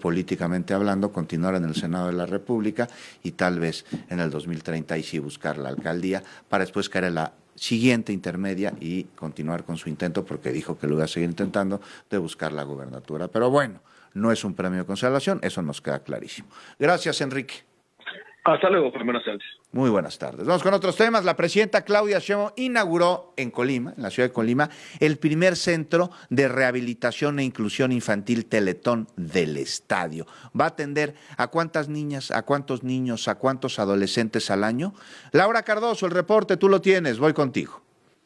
políticamente hablando, continuar en el Senado de la República y tal vez en el 2030 y sí buscar la alcaldía para después caer en la siguiente intermedia y continuar con su intento, porque dijo que lo iba a seguir intentando, de buscar la gubernatura. Pero bueno, no es un premio de consolación, eso nos queda clarísimo. Gracias, Enrique. Hasta luego, buenas tardes. Muy buenas tardes. Vamos con otros temas. La presidenta Claudia Sheinbaum inauguró en Colima, en la ciudad de Colima, el primer centro de rehabilitación e inclusión infantil Teletón del Estadio. Va a atender a cuántas niñas, a cuántos niños, a cuántos adolescentes al año. Laura Cardoso, el reporte, tú lo tienes, voy contigo.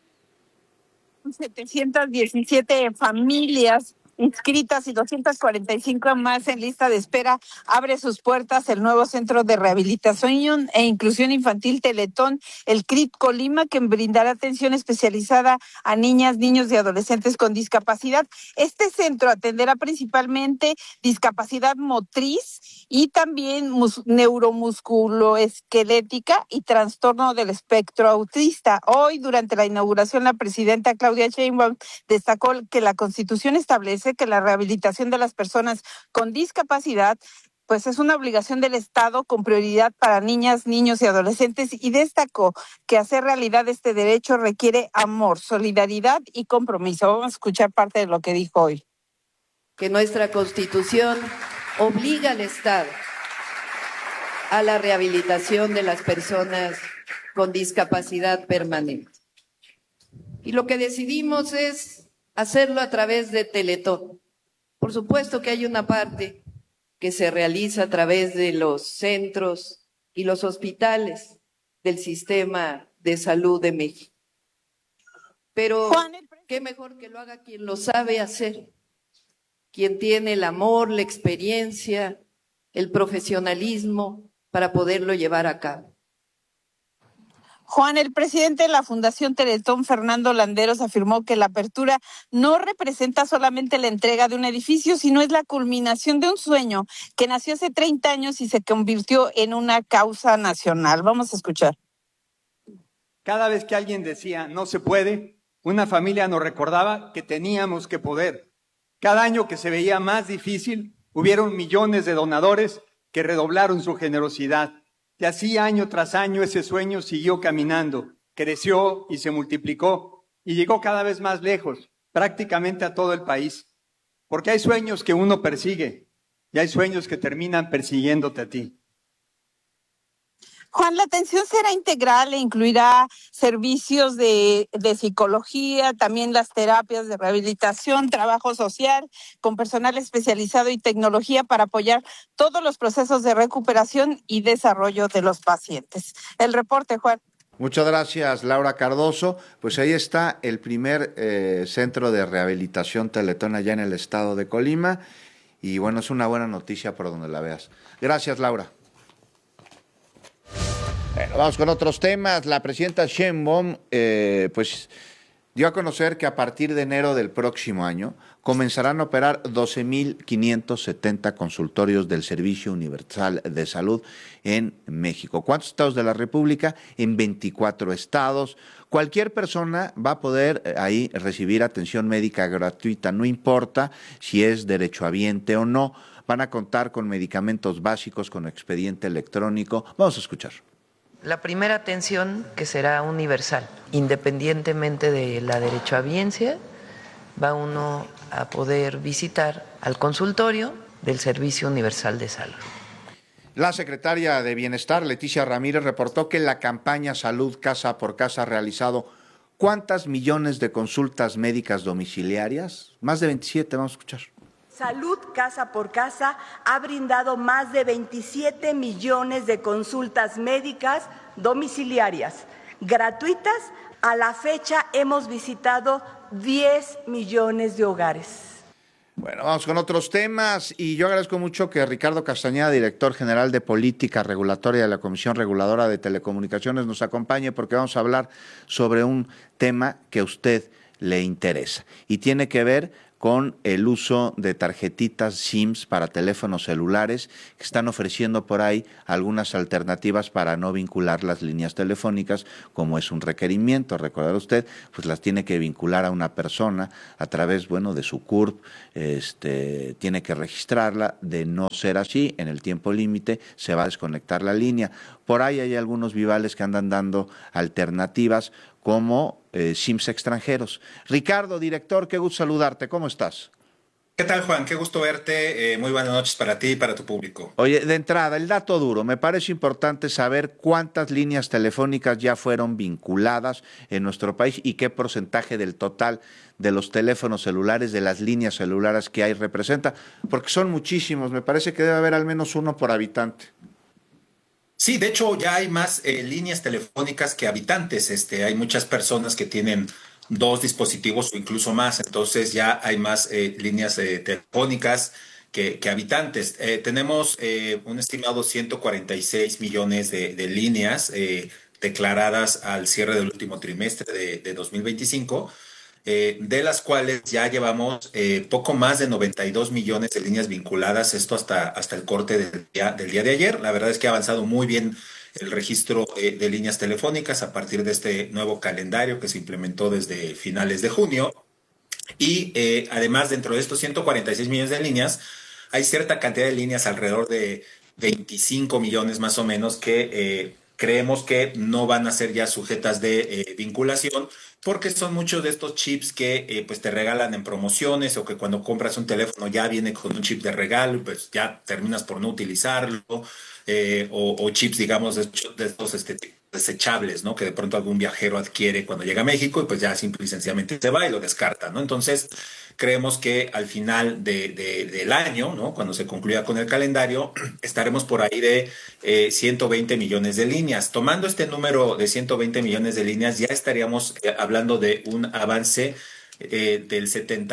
717 familias inscritas y 245 más en lista de espera. Abre sus puertas el nuevo Centro de Rehabilitación e Inclusión Infantil Teletón, el CRIT Colima, que brindará atención especializada a niñas, niños y adolescentes con discapacidad. Este centro atenderá principalmente discapacidad motriz y también neuromusculoesquelética y trastorno del espectro autista. Hoy, durante la inauguración, la presidenta Claudia Sheinbaum destacó que la Constitución establece que la rehabilitación de las personas con discapacidad pues es una obligación del Estado con prioridad para niñas, niños y adolescentes, y destacó que hacer realidad este derecho requiere amor, solidaridad y compromiso. Vamos a escuchar parte de lo que dijo hoy. Que nuestra Constitución obliga al Estado a la rehabilitación de las personas con discapacidad permanente. Y lo que decidimos es hacerlo a través de Teletón. Por supuesto que hay una parte que se realiza a través de los centros y los hospitales del sistema de salud de México. Pero qué mejor que lo haga quien lo sabe hacer, quien tiene el amor, la experiencia, el profesionalismo para poderlo llevar a cabo. Juan, el presidente de la Fundación Teletón, Fernando Landeros, afirmó que la apertura no representa solamente la entrega de un edificio, sino es la culminación de un sueño que nació hace 30 años y se convirtió en una causa nacional. Vamos a escuchar. Cada vez que alguien decía no se puede, una familia nos recordaba que teníamos que poder. Cada año que se veía más difícil, hubieron millones de donadores que redoblaron su generosidad. Y así año tras año ese sueño siguió caminando, creció y se multiplicó y llegó cada vez más lejos, prácticamente a todo el país. Porque hay sueños que uno persigue y hay sueños que terminan persiguiéndote a ti. Juan, la atención será integral e incluirá servicios de psicología, también las terapias de rehabilitación, trabajo social, con personal especializado y tecnología para apoyar todos los procesos de recuperación y desarrollo de los pacientes. El reporte, Juan. Muchas gracias, Laura Cardoso. Pues ahí está el primer centro de rehabilitación Teletón allá en el estado de Colima. Y bueno, es una buena noticia por donde la veas. Gracias, Laura. Bueno, vamos con otros temas. La presidenta Sheinbaum pues dio a conocer que a partir de enero del próximo año comenzarán a operar 12,570 consultorios del Servicio Universal de Salud en México. ¿Cuántos estados de la República? En 24 estados. Cualquier persona va a poder ahí recibir atención médica gratuita, no importa si es derechohabiente o no. Van a contar con medicamentos básicos, con expediente electrónico. Vamos a escuchar. La primera atención, que será universal, independientemente de la derechohabiencia, va uno a poder visitar al consultorio del Servicio Universal de Salud. La secretaria de Bienestar, Leticia Ramírez, reportó que la campaña Salud Casa por Casa ha realizado ¿cuántas millones de consultas médicas domiciliarias? Más de 27, vamos a escuchar. Salud Casa por Casa ha brindado más de 27 millones de consultas médicas domiciliarias gratuitas. A la fecha hemos visitado 10 millones de hogares. Bueno, vamos con otros temas y yo agradezco mucho que Ricardo Castañeda, director general de Política Regulatoria de la Comisión Reguladora de Telecomunicaciones, nos acompañe porque vamos a hablar sobre un tema que a usted le interesa y tiene que ver con el uso de tarjetitas SIMs para teléfonos celulares, que están ofreciendo por ahí algunas alternativas para no vincular las líneas telefónicas, como es un requerimiento. Recordar usted, pues las tiene que vincular a una persona a través, bueno, de su CURP, tiene que registrarla. De no ser así, en el tiempo límite se va a desconectar la línea. Por ahí hay algunos vivales que andan dando alternativas como SIMs extranjeros. Ricardo, director, qué gusto saludarte. ¿Cómo estás? ¿Qué tal, Juan? Qué gusto verte. Muy buenas noches para ti y para tu público. Oye, de entrada, el dato duro. Me parece importante saber cuántas líneas telefónicas ya fueron vinculadas en nuestro país y qué porcentaje del total de los teléfonos celulares, de las líneas celulares que hay representa, porque son muchísimos. Me parece que debe haber al menos uno por habitante. Sí, de hecho ya hay más líneas telefónicas que habitantes. Hay muchas personas que tienen dos dispositivos o incluso más, entonces ya hay más líneas telefónicas que habitantes. Tenemos un estimado 146 millones de líneas declaradas al cierre del último trimestre de 2025. De las cuales ya llevamos poco más de 92 millones de líneas vinculadas, esto hasta el corte del día de ayer. La verdad es que ha avanzado muy bien el registro de líneas telefónicas a partir de este nuevo calendario que se implementó desde finales de junio. Y además, dentro de estos 146 millones de líneas, hay cierta cantidad de líneas, alrededor de 25 millones más o menos, que creemos que no van a ser ya sujetas de vinculación, porque son muchos de estos chips que pues te regalan en promociones, o que cuando compras un teléfono ya viene con un chip de regalo, pues ya terminas por no utilizarlo, o chips, digamos, de estos desechables, ¿no? Que de pronto algún viajero adquiere cuando llega a México y pues ya simple y sencillamente se va y lo descarta, ¿no? Entonces, creemos que al final del año, ¿no? Cuando se concluya con el calendario, estaremos por ahí de 120 millones de líneas. Tomando este número de 120 millones de líneas, ya estaríamos hablando de un avance del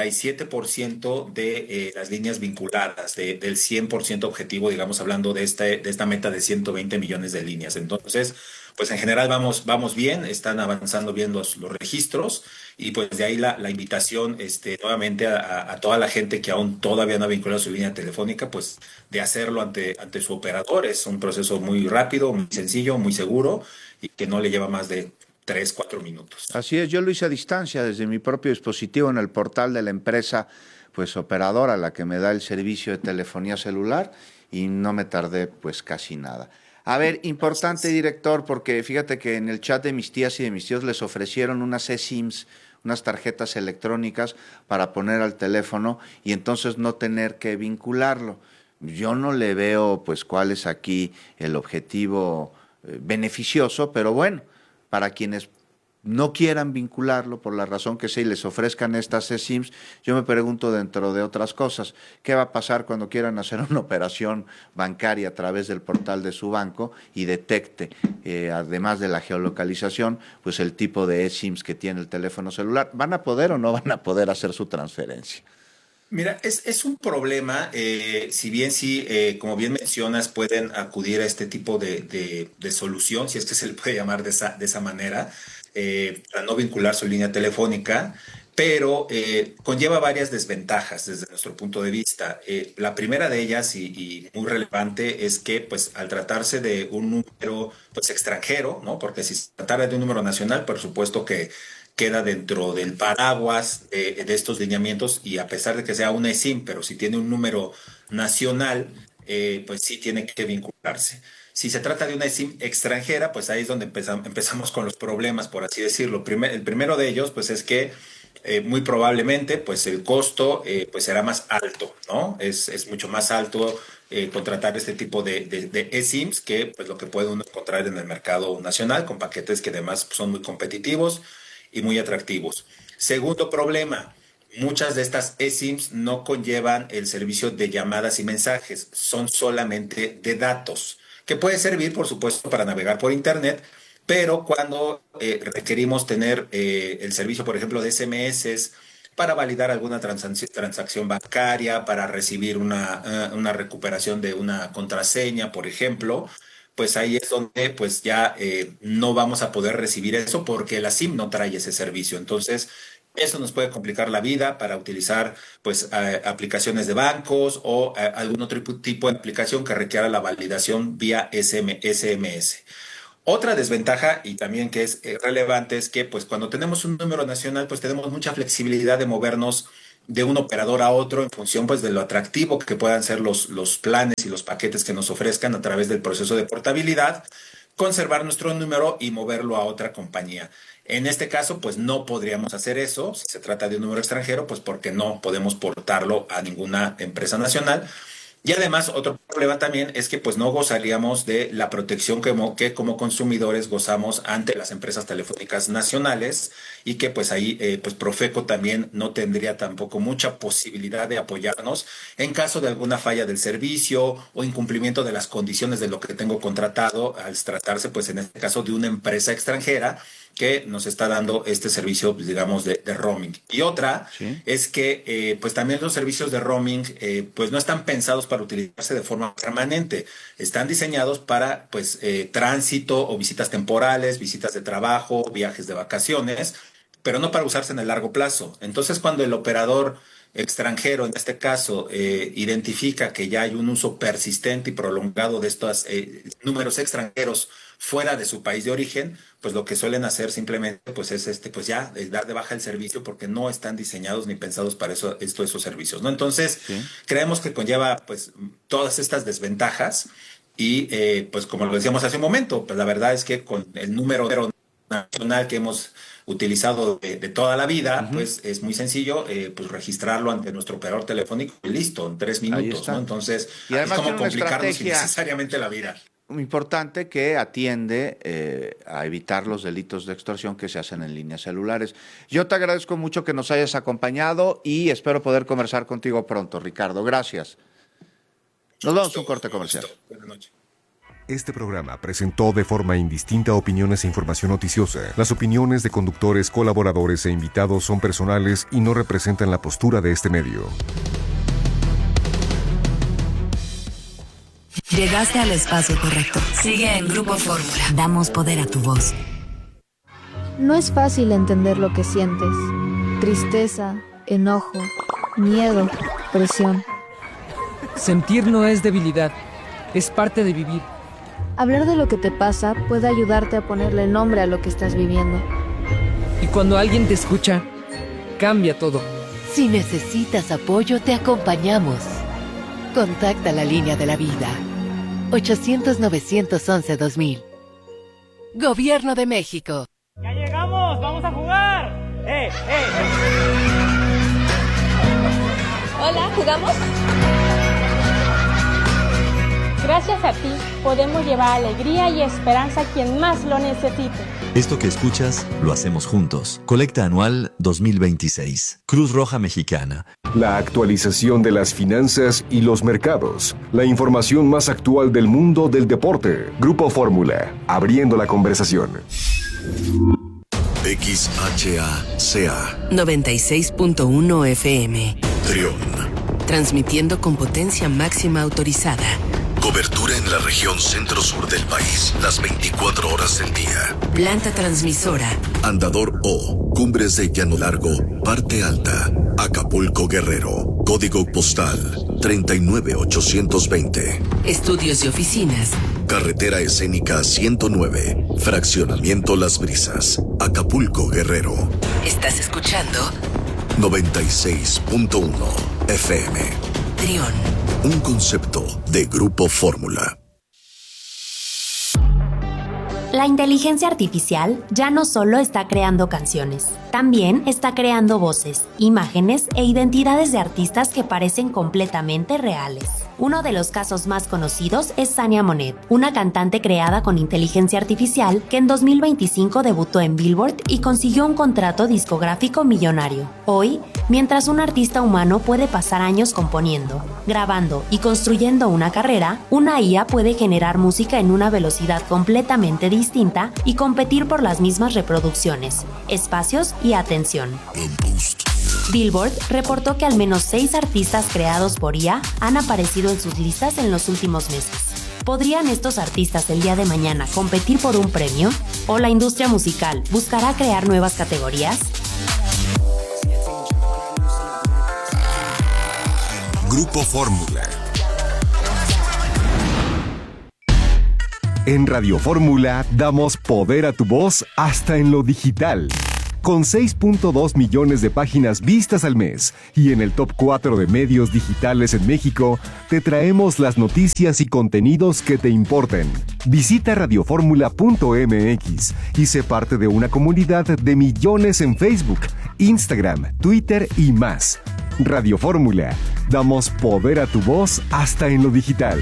77% de las líneas vinculadas, del 100% objetivo, digamos, hablando de esta meta de 120 millones de líneas. Entonces, pues en general vamos bien, están avanzando bien los registros, y pues de ahí la invitación nuevamente a toda la gente que aún todavía no ha vinculado su línea telefónica, pues de hacerlo ante su operador. Es un proceso muy rápido, muy sencillo, muy seguro, y que no le lleva más de 3, 4 minutos. Así es, yo lo hice a distancia desde mi propio dispositivo en el portal de la empresa pues operadora, la que me da el servicio de telefonía celular, y no me tardé pues casi nada. A ver, importante, director, porque fíjate que en el chat de mis tías y de mis tíos les ofrecieron unas eSIMs, unas tarjetas electrónicas para poner al teléfono y entonces no tener que vincularlo. Yo no le veo pues cuál es aquí el objetivo beneficioso, pero bueno, para quienes no quieran vincularlo por la razón que sea y les ofrezcan estas eSIMs, yo me pregunto, dentro de otras cosas, ¿qué va a pasar cuando quieran hacer una operación bancaria a través del portal de su banco y detecte, además de la geolocalización, pues el tipo de eSIMs que tiene el teléfono celular? ¿Van a poder o no van a poder hacer su transferencia? Mira, es un problema, si bien sí, como bien mencionas, pueden acudir a este tipo de solución, si es que se le puede llamar de esa manera, para no vincular su línea telefónica, pero conlleva varias desventajas desde nuestro punto de vista. La primera de ellas, y muy relevante, es que pues al tratarse de un número pues extranjero, ¿no? Porque si se tratara de un número nacional, por supuesto que queda dentro del paraguas de estos lineamientos, y a pesar de que sea una eSIM, pero si tiene un número nacional, pues sí tiene que vincularse. Si se trata de una eSIM extranjera, pues ahí es donde empezamos con los problemas, por así decirlo. El primero de ellos, pues es que muy probablemente, pues el costo pues será más alto, ¿no? Es mucho más alto contratar este tipo de eSIMs que pues lo que puede uno encontrar en el mercado nacional, con paquetes que además son muy competitivos y muy atractivos. Segundo problema, muchas de estas eSIMs no conllevan el servicio de llamadas y mensajes, son solamente de datos, que puede servir, por supuesto, para navegar por Internet, pero cuando requerimos tener el servicio, por ejemplo, de SMS, para validar alguna transacción bancaria, para recibir una recuperación de una contraseña, por ejemplo, pues ahí es donde pues ya no vamos a poder recibir eso, porque la SIM no trae ese servicio. Entonces, Eso nos puede complicar la vida para utilizar pues aplicaciones de bancos o algún otro tipo de aplicación que requiera la validación vía SMS. Otra desventaja, y también que es relevante, es que pues cuando tenemos un número nacional, pues tenemos mucha flexibilidad de movernos de un operador a otro en función pues de lo atractivo que puedan ser los planes y los paquetes que nos ofrezcan a través del proceso de portabilidad, conservar nuestro número y moverlo a otra compañía. En este caso, pues no podríamos hacer eso. Si se trata de un número extranjero, pues porque no podemos portarlo a ninguna empresa nacional. Y además, otro problema también es que pues no gozaríamos de la protección que como consumidores gozamos ante las empresas telefónicas nacionales y que pues ahí pues Profeco también no tendría tampoco mucha posibilidad de apoyarnos en caso de alguna falla del servicio o incumplimiento de las condiciones de lo que tengo contratado al tratarse pues en este caso de una empresa extranjera que nos está dando este servicio, digamos, de roaming. Y otra es que pues también los servicios de roaming pues no están pensados para utilizarse de forma permanente. Están diseñados para pues tránsito o visitas temporales, visitas de trabajo, viajes de vacaciones, pero no para usarse en el largo plazo. Entonces, cuando el operador extranjero, en este caso, identifica que ya hay un uso persistente y prolongado de estos números extranjeros fuera de su país de origen, pues lo que suelen hacer simplemente pues es pues ya dar de baja el servicio porque no están diseñados ni pensados para esos servicios, ¿no? Entonces, creemos que conlleva pues todas estas desventajas y pues como lo decíamos hace un momento, pues la verdad es que con el número nacional que hemos utilizado de toda la vida, pues es muy sencillo pues registrarlo ante nuestro operador telefónico y listo, en 3 minutos, ¿no? Entonces, y además es como complicarnos estrategia innecesariamente la vida. Importante que atiende a evitar los delitos de extorsión que se hacen en líneas celulares. Yo te agradezco mucho que nos hayas acompañado y espero poder conversar contigo pronto, Ricardo. Gracias. Nos vamos a un corte comercial. Buenas noches. Este programa presentó de forma indistinta opiniones e información noticiosa. Las opiniones de conductores, colaboradores e invitados son personales y no representan la postura de este medio. Llegaste al espacio correcto. Sigue en Grupo Fórmula. Damos poder a tu voz. No es fácil entender lo que sientes. Tristeza, enojo, miedo, presión. Sentir no es debilidad, es parte de vivir. Hablar de lo que te pasa puede ayudarte a ponerle nombre a lo que estás viviendo. Y cuando alguien te escucha, cambia todo. Si necesitas apoyo, te acompañamos. Contacta la línea de la vida. 800-911-2000. Gobierno de México. ¡Ya llegamos! ¡Vamos a jugar! Hola, ¿jugamos? Gracias a ti, podemos llevar alegría y esperanza a quien más lo necesite. Esto que escuchas, lo hacemos juntos. Colecta Anual 2026. Cruz Roja Mexicana. La actualización de las finanzas y los mercados. La información más actual del mundo del deporte. Grupo Fórmula. Abriendo la conversación. XHACA 96.1 FM. Trión. Transmitiendo con potencia máxima autorizada. Cobertura en la región centro-sur del país, las 24 horas del día. Planta transmisora. Andador O, Cumbres de Llano Largo, Parte Alta, Acapulco, Guerrero. Código postal 39820. Estudios y oficinas. Carretera Escénica 109, Fraccionamiento Las Brisas, Acapulco, Guerrero. ¿Estás escuchando? 96.1 FM. Trión. Un concepto de Grupo Fórmula. La inteligencia artificial ya no solo está creando canciones, también está creando voces, imágenes e identidades de artistas que parecen completamente reales. Uno de los casos más conocidos es Sania Monet, una cantante creada con inteligencia artificial que en 2025 debutó en Billboard y consiguió un contrato discográfico millonario. Hoy, mientras un artista humano puede pasar años componiendo, grabando y construyendo una carrera, una IA puede generar música en una velocidad completamente distinta y competir por las mismas reproducciones, espacios y atención. Billboard reportó que al menos 6 artistas creados por IA han aparecido en sus listas en los últimos meses. ¿Podrían estos artistas el día de mañana competir por un premio? ¿O la industria musical buscará crear nuevas categorías? Grupo Fórmula. En Radio Fórmula damos poder a tu voz hasta en lo digital. Con 6.2 millones de páginas vistas al mes y en el top 4 de medios digitales en México, te traemos las noticias y contenidos que te importen. Visita radioformula.mx y sé parte de una comunidad de millones en Facebook, Instagram, Twitter y más. Radio Fórmula, damos poder a tu voz hasta en lo digital.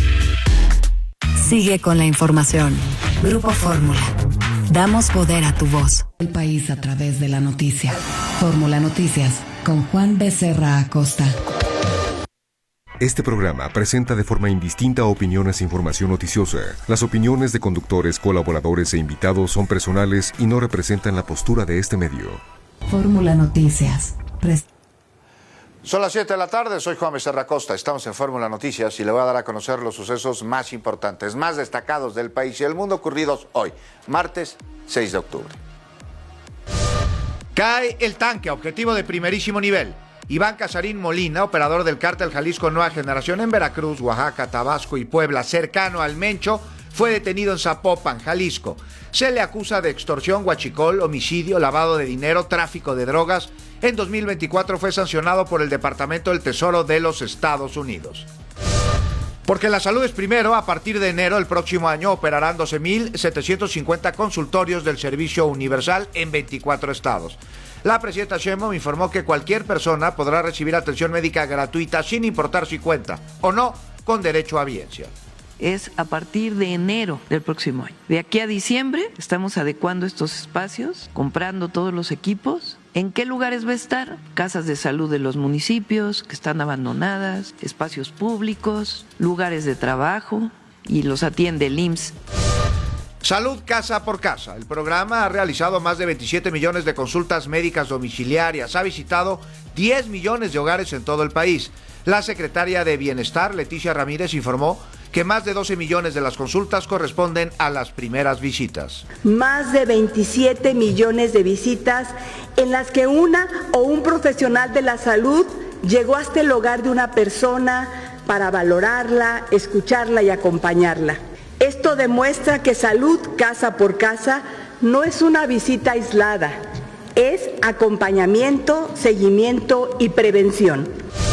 Sigue con la información. Grupo Fórmula. Damos poder a tu voz. El país a través de la noticia. Fórmula Noticias con Juan Becerra Acosta. Este programa presenta de forma indistinta opiniones e información noticiosa. Las opiniones de conductores, colaboradores e invitados son personales y no representan la postura de este medio. Fórmula Noticias. Son las 7 de la tarde, soy Juan Becerra Acosta, estamos en Fórmula Noticias y le voy a dar a conocer los sucesos más importantes, más destacados del país y del mundo ocurridos hoy, martes 6 de octubre. Cae el tanque, objetivo de primerísimo nivel. Iván Casarín Molina, operador del cártel Jalisco Nueva Generación en Veracruz, Oaxaca, Tabasco y Puebla, cercano al Mencho, fue detenido en Zapopan, Jalisco. Se le acusa de extorsión, huachicol, homicidio, lavado de dinero, tráfico de drogas. En 2024 fue sancionado por el Departamento del Tesoro de los Estados Unidos. Porque la salud es primero, a partir de enero del próximo año operarán 12.750 consultorios del Servicio Universal en 24 estados. La presidenta Sheinbaum informó que cualquier persona podrá recibir atención médica gratuita sin importar si cuenta o no con derecho a audiencia. Es a partir de enero del próximo año. De aquí a diciembre estamos adecuando estos espacios, comprando todos los equipos. ¿En qué lugares va a estar? Casas de salud de los municipios que están abandonadas, espacios públicos, lugares de trabajo y los atiende el IMSS. Salud casa por casa. El programa ha realizado más de 27 millones de consultas médicas domiciliarias. Ha visitado 10 millones de hogares en todo el país. La secretaria de Bienestar, Leticia Ramírez, informó que más de 12 millones de las consultas corresponden a las primeras visitas. Más de 27 millones de visitas en las que una o un profesional de la salud llegó hasta el hogar de una persona para valorarla, escucharla y acompañarla. Esto demuestra que salud casa por casa no es una visita aislada, es acompañamiento, seguimiento y prevención.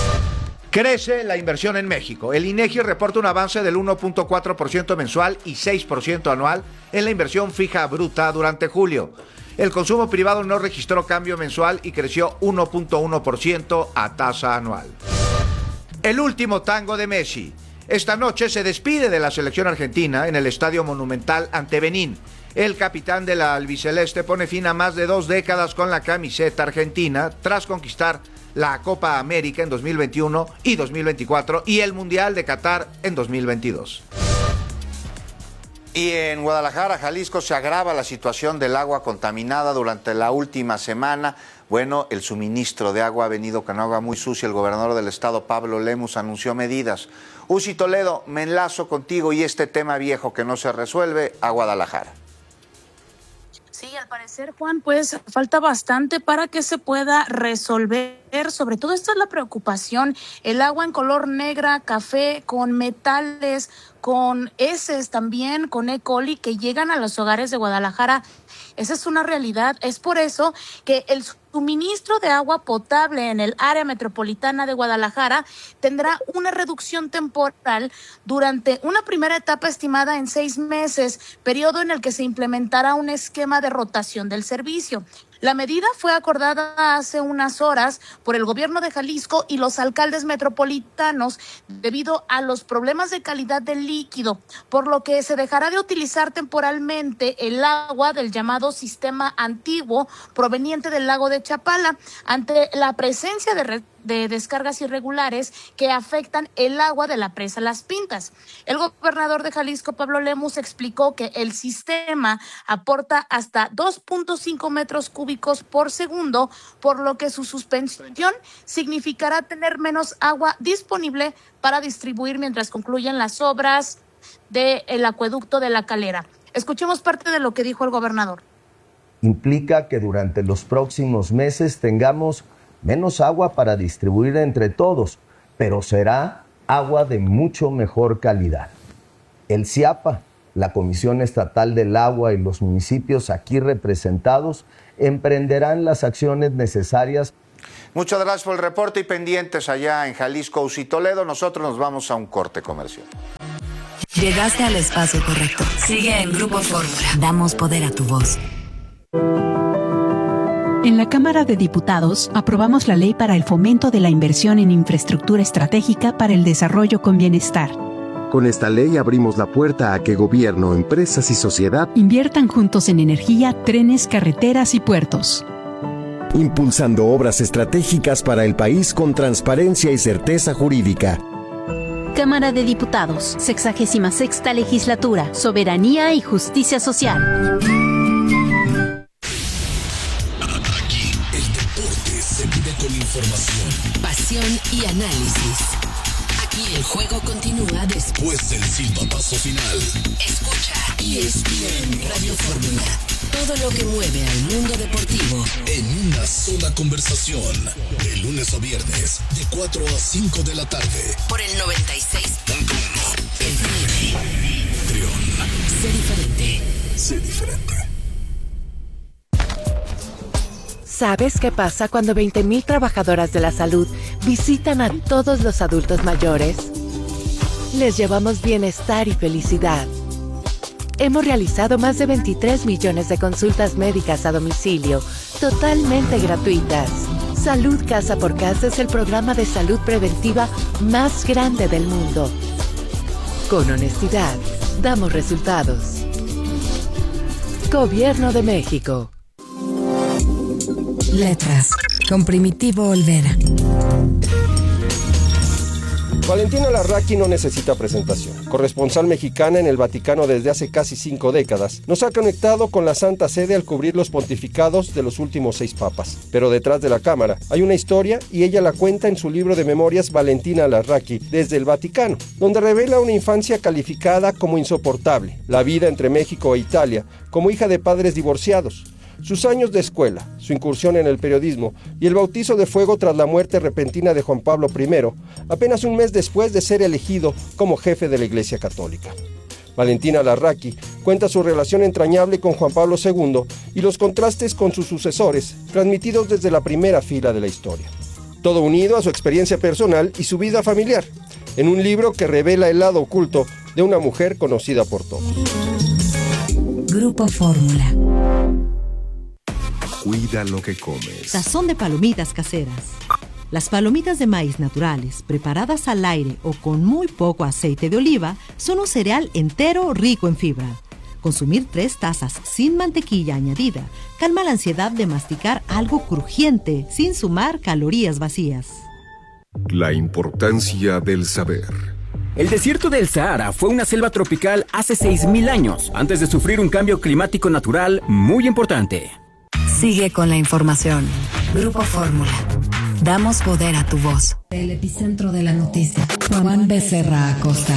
Crece la inversión en México. El INEGI reporta un avance del 1.4% mensual y 6% anual en la inversión fija bruta durante julio. El consumo privado no registró cambio mensual y creció 1.1% a tasa anual. El último tango de Messi. Esta noche se despide de la selección argentina en el Estadio Monumental ante Benín. El capitán de la albiceleste pone fin a más de 2 décadas con la camiseta argentina tras conquistar la Copa América en 2021 y 2024 y el Mundial de Qatar en 2022. Y en Guadalajara, Jalisco, se agrava la situación del agua contaminada durante la última semana. Bueno, el suministro de agua ha venido con agua muy sucia. El gobernador del estado, Pablo Lemus, anunció medidas. Uzi Toledo, me enlazo contigo y este tema viejo que no se resuelve a Guadalajara. Sí, al parecer, Juan, pues falta bastante para que se pueda resolver. Sobre todo esta es la preocupación, el agua en color negra, café, con metales, con heces también, con E. coli que llegan a los hogares de Guadalajara. Esa es una realidad. Es por eso que el suministro de agua potable en el área metropolitana de Guadalajara tendrá una reducción temporal durante una primera etapa estimada en 6 meses, periodo en el que se implementará un esquema de rotación del servicio. La medida fue acordada hace unas horas por el gobierno de Jalisco y los alcaldes metropolitanos debido a los problemas de calidad del líquido, por lo que se dejará de utilizar temporalmente el agua del llamado sistema antiguo proveniente del lago de Chapala ante la presencia de descargas irregulares que afectan el agua de la presa Las Pintas. El gobernador de Jalisco, Pablo Lemus, explicó que el sistema aporta hasta 2.5 metros cúbicos por segundo, por lo que su suspensión significará tener menos agua disponible para distribuir mientras concluyen las obras del acueducto de La Calera. Escuchemos parte de lo que dijo el gobernador. Implica que durante los próximos meses tengamos menos agua para distribuir entre todos, pero será agua de mucho mejor calidad. El CIAPA, la Comisión Estatal del Agua y los municipios aquí representados emprenderán las acciones necesarias. Muchas gracias por el reporte y pendientes allá en Jalisco, UCI Toledo. Nosotros nos vamos a un corte comercial. Llegaste al espacio correcto. Sigue en Grupo Fórmula. Damos poder a tu voz. En la Cámara de Diputados aprobamos la ley para el fomento de la inversión en infraestructura estratégica para el desarrollo con bienestar. Con esta ley abrimos la puerta a que gobierno, empresas y sociedad inviertan juntos en energía, trenes, carreteras y puertos. Impulsando obras estratégicas para el país con transparencia y certeza jurídica. Cámara de Diputados, 66ª Legislatura, Soberanía y Justicia Social. Aquí el deporte se vive con información, Pasión y análisis. Aquí el juego continúa después del silbatazo final. Escucha ESPN Radio Fórmula. Todo lo que mueve al mundo deportivo en una sola conversación. De lunes a viernes, de 4 a 5 de la tarde. Por el 96.1 FM. Trión. Sé diferente. Sé diferente. ¿Sabes qué pasa cuando 20,000 trabajadoras de la salud visitan a todos los adultos mayores? Les llevamos bienestar y felicidad. Hemos realizado más de 23 millones de consultas médicas a domicilio, totalmente gratuitas. Salud Casa por Casa es el programa de salud preventiva más grande del mundo. Con honestidad, damos resultados. Gobierno de México. Letras, con Primitivo Olvera. Valentina Larraqui no necesita presentación. Corresponsal mexicana en el Vaticano desde hace casi 5 décadas, nos ha conectado con la Santa Sede al cubrir los pontificados de los últimos 6 papas. Pero detrás de la cámara hay una historia y ella la cuenta en su libro de memorias Valentina Larraqui desde el Vaticano, donde revela una infancia calificada como insoportable, la vida entre México e Italia, como hija de padres divorciados, sus años de escuela, su incursión en el periodismo y el bautizo de fuego tras la muerte repentina de Juan Pablo I, apenas un mes después de ser elegido como jefe de la Iglesia Católica. Valentina Larraqui cuenta su relación entrañable con Juan Pablo II y los contrastes con sus sucesores, transmitidos desde la primera fila de la historia. Todo unido a su experiencia personal y su vida familiar, en un libro que revela el lado oculto de una mujer conocida por todos. Grupo Fórmula. Cuida lo que comes. Sazón de palomitas caseras. Las palomitas de maíz naturales, preparadas al aire o con muy poco aceite de oliva, son un cereal entero rico en fibra. Consumir 3 tazas sin mantequilla añadida calma la ansiedad de masticar algo crujiente sin sumar calorías vacías. La importancia del saber. El desierto del Sahara fue una selva tropical hace 6,000 años, antes de sufrir un cambio climático natural muy importante. Sigue con la información. Grupo Fórmula. Damos poder a tu voz. El epicentro de la noticia. Juan Becerra Acosta.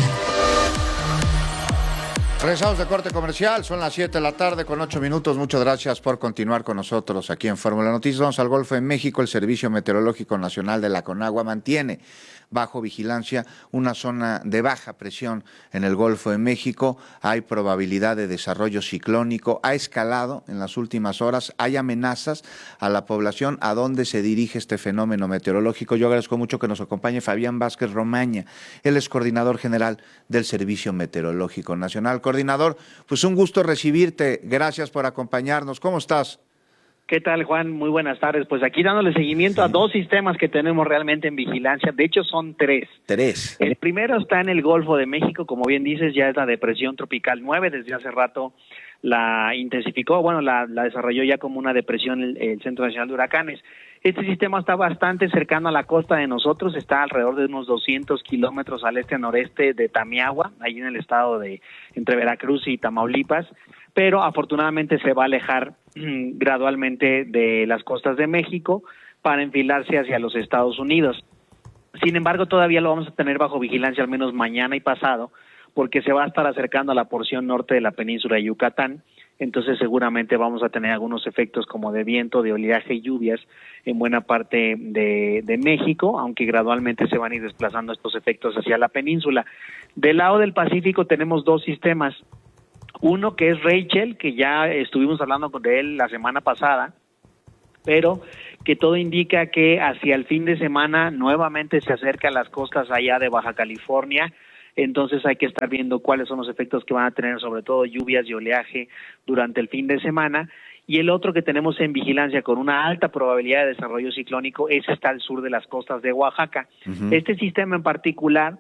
Regresamos de corte comercial, son las 7 de la tarde con 8 minutos. Muchas gracias por continuar con nosotros aquí en Fórmula Noticias. Vamos al Golfo de México. El Servicio Meteorológico Nacional de la Conagua mantiene bajo vigilancia una zona de baja presión en el Golfo de México. Hay probabilidad de desarrollo ciclónico, ha escalado en las últimas horas, hay amenazas a la población. ¿A dónde se dirige este fenómeno meteorológico? Yo agradezco mucho que nos acompañe Fabián Vázquez Romaña, él es coordinador general del Servicio Meteorológico Nacional. Coordinador, pues un gusto recibirte, gracias por acompañarnos. ¿Cómo estás? ¿Qué tal, Juan? Muy buenas tardes. Pues aquí dándole seguimiento a 2 sistemas que tenemos realmente en vigilancia. De hecho, son 3. 3. El primero está en el Golfo de México, como bien dices, ya es la depresión tropical 9. Desde hace rato la intensificó, la desarrolló ya como una depresión el Centro Nacional de Huracanes. Este sistema está bastante cercano a la costa de nosotros, está alrededor de unos 200 kilómetros al este-noreste de Tamiahua, ahí en el estado de entre Veracruz y Tamaulipas, pero afortunadamente se va a alejar gradualmente de las costas de México para enfilarse hacia los Estados Unidos. Sin embargo, todavía lo vamos a tener bajo vigilancia al menos mañana y pasado, porque se va a estar acercando a la porción norte de la península de Yucatán. entonces seguramente vamos a tener algunos efectos como de viento, de oleaje y lluvias en buena parte de México, aunque gradualmente se van a ir desplazando estos efectos hacia la península. Del lado del Pacífico tenemos dos sistemas, uno que es Rachel, que ya estuvimos hablando de él la semana pasada, pero que todo indica que hacia el fin de semana nuevamente se acerca a las costas allá de Baja California. Entonces hay que estar viendo cuáles son los efectos que van a tener, sobre todo lluvias y oleaje durante el fin de semana. Y el otro que tenemos en vigilancia con una alta probabilidad de desarrollo ciclónico, ese está al sur de las costas de Oaxaca. Este sistema en particular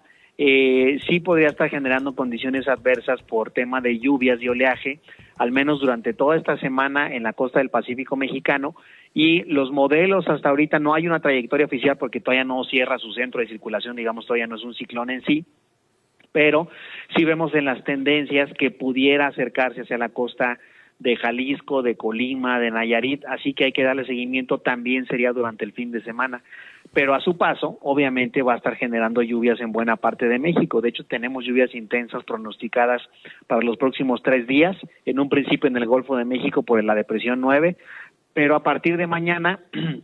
sí podría estar generando condiciones adversas por tema de lluvias y oleaje, al menos durante toda esta semana en la costa del Pacífico mexicano, y los modelos hasta ahorita no hay una trayectoria oficial porque todavía no cierra su centro de circulación, digamos, todavía no es un ciclón en sí, pero sí vemos en las tendencias que pudiera acercarse hacia la costa de Jalisco, de Colima, de Nayarit, así que hay que darle seguimiento, también sería durante el fin de semana. Pero a su paso, obviamente va a estar generando lluvias en buena parte de México. De hecho, tenemos lluvias intensas pronosticadas para los próximos 3 días, en un principio en el Golfo de México por la depresión 9, pero a partir de mañana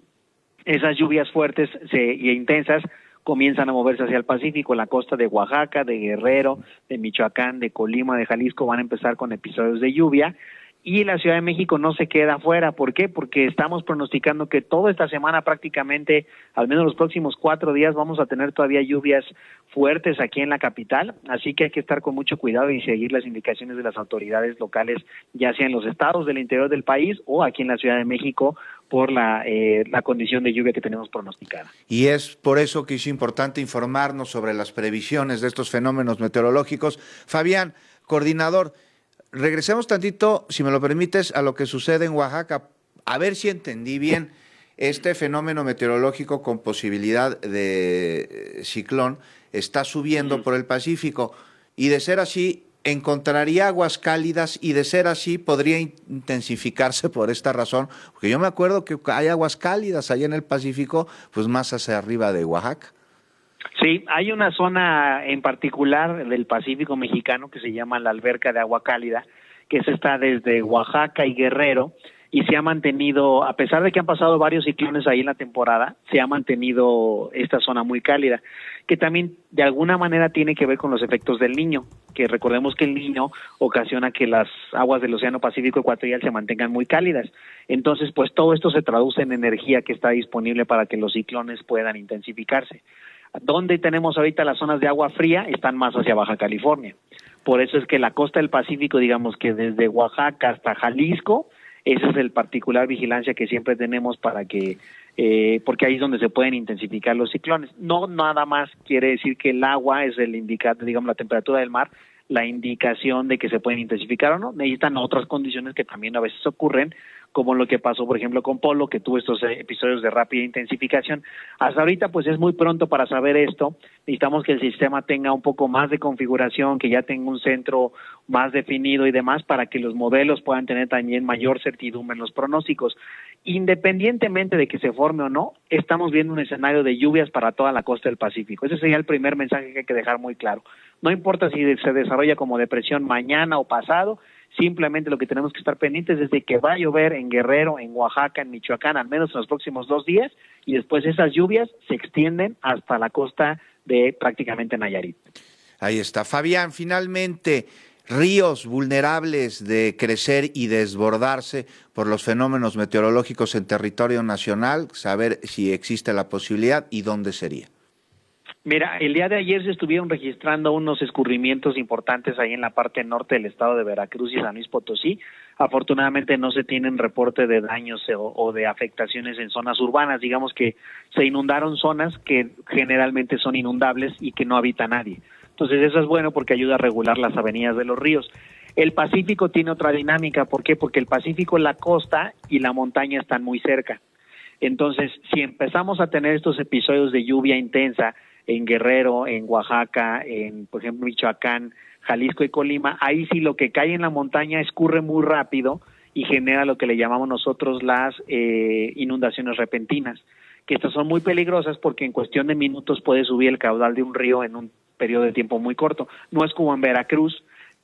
esas lluvias fuertes e intensas comienzan a moverse hacia el Pacífico, la costa de Oaxaca, de Guerrero, de Michoacán, de Colima, de Jalisco, van a empezar con episodios de lluvia, y la Ciudad de México no se queda afuera. ¿Por qué? Porque estamos pronosticando que toda esta semana prácticamente, al menos los próximos 4 días, vamos a tener todavía lluvias fuertes aquí en la capital, así que hay que estar con mucho cuidado y seguir las indicaciones de las autoridades locales, ya sea en los estados del interior del país o aquí en la Ciudad de México, por la condición de lluvia que tenemos pronosticada. Y es por eso que es importante informarnos sobre las previsiones de estos fenómenos meteorológicos. Fabián, coordinador, regresemos tantito, si me lo permites, a lo que sucede en Oaxaca, a ver si entendí bien este fenómeno meteorológico con posibilidad de ciclón está subiendo por el Pacífico, y de ser así encontraría aguas cálidas, y de ser así podría intensificarse por esta razón, porque yo me acuerdo que hay aguas cálidas allá en el Pacífico, pues más hacia arriba de Oaxaca. Sí, hay una zona en particular del Pacífico mexicano que se llama la Alberca de Agua Cálida, que está desde Oaxaca y Guerrero, y se ha mantenido, a pesar de que han pasado varios ciclones ahí en la temporada, se ha mantenido esta zona muy cálida, que también de alguna manera tiene que ver con los efectos del Niño, que recordemos que el Niño ocasiona que las aguas del Océano Pacífico ecuatorial se mantengan muy cálidas. Entonces, pues todo esto se traduce en energía que está disponible para que los ciclones puedan intensificarse. Donde tenemos ahorita las zonas de agua fría están más hacia Baja California. Por eso es que la costa del Pacífico, digamos que desde Oaxaca hasta Jalisco, esa es el particular vigilancia que siempre tenemos para que, porque ahí es donde se pueden intensificar los ciclones. No nada más quiere decir que el agua es el indicador, digamos, la temperatura del mar, la indicación de que se pueden intensificar o no. Necesitan otras condiciones que también a veces ocurren, como lo que pasó, por ejemplo, con Polo, que tuvo estos episodios de rápida intensificación. Hasta ahorita, pues es muy pronto para saber esto. Necesitamos que el sistema tenga un poco más de configuración, que ya tenga un centro más definido y demás, para que los modelos puedan tener también mayor certidumbre en los pronósticos. Independientemente de que se forme o no, estamos viendo un escenario de lluvias para toda la costa del Pacífico. Ese sería el primer mensaje que hay que dejar muy claro. No importa si se desarrolla como depresión mañana o pasado, simplemente lo que tenemos que estar pendientes es de que va a llover en Guerrero, en Oaxaca, en Michoacán, al menos en los próximos 2 días, y después esas lluvias se extienden hasta la costa de prácticamente Nayarit. Ahí está. Fabián, finalmente, ríos vulnerables de crecer y desbordarse por los fenómenos meteorológicos en territorio nacional, saber si existe la posibilidad y dónde sería. Mira, el día de ayer se estuvieron registrando unos escurrimientos importantes ahí en la parte norte del estado de Veracruz y San Luis Potosí. Afortunadamente no se tienen reporte de daños o de afectaciones en zonas urbanas. Digamos que se inundaron zonas que generalmente son inundables y que no habita nadie. Entonces eso es bueno porque ayuda a regular las avenidas de los ríos. El Pacífico tiene otra dinámica. ¿Por qué? Porque el Pacífico, la costa y la montaña están muy cerca. Entonces, si empezamos a tener estos episodios de lluvia intensa en Guerrero, en Oaxaca, en, por ejemplo, Michoacán, Jalisco y Colima, ahí sí lo que cae en la montaña escurre muy rápido y genera lo que le llamamos nosotros las inundaciones repentinas, que estas son muy peligrosas porque en cuestión de minutos puede subir el caudal de un río en un periodo de tiempo muy corto. No es como en Veracruz,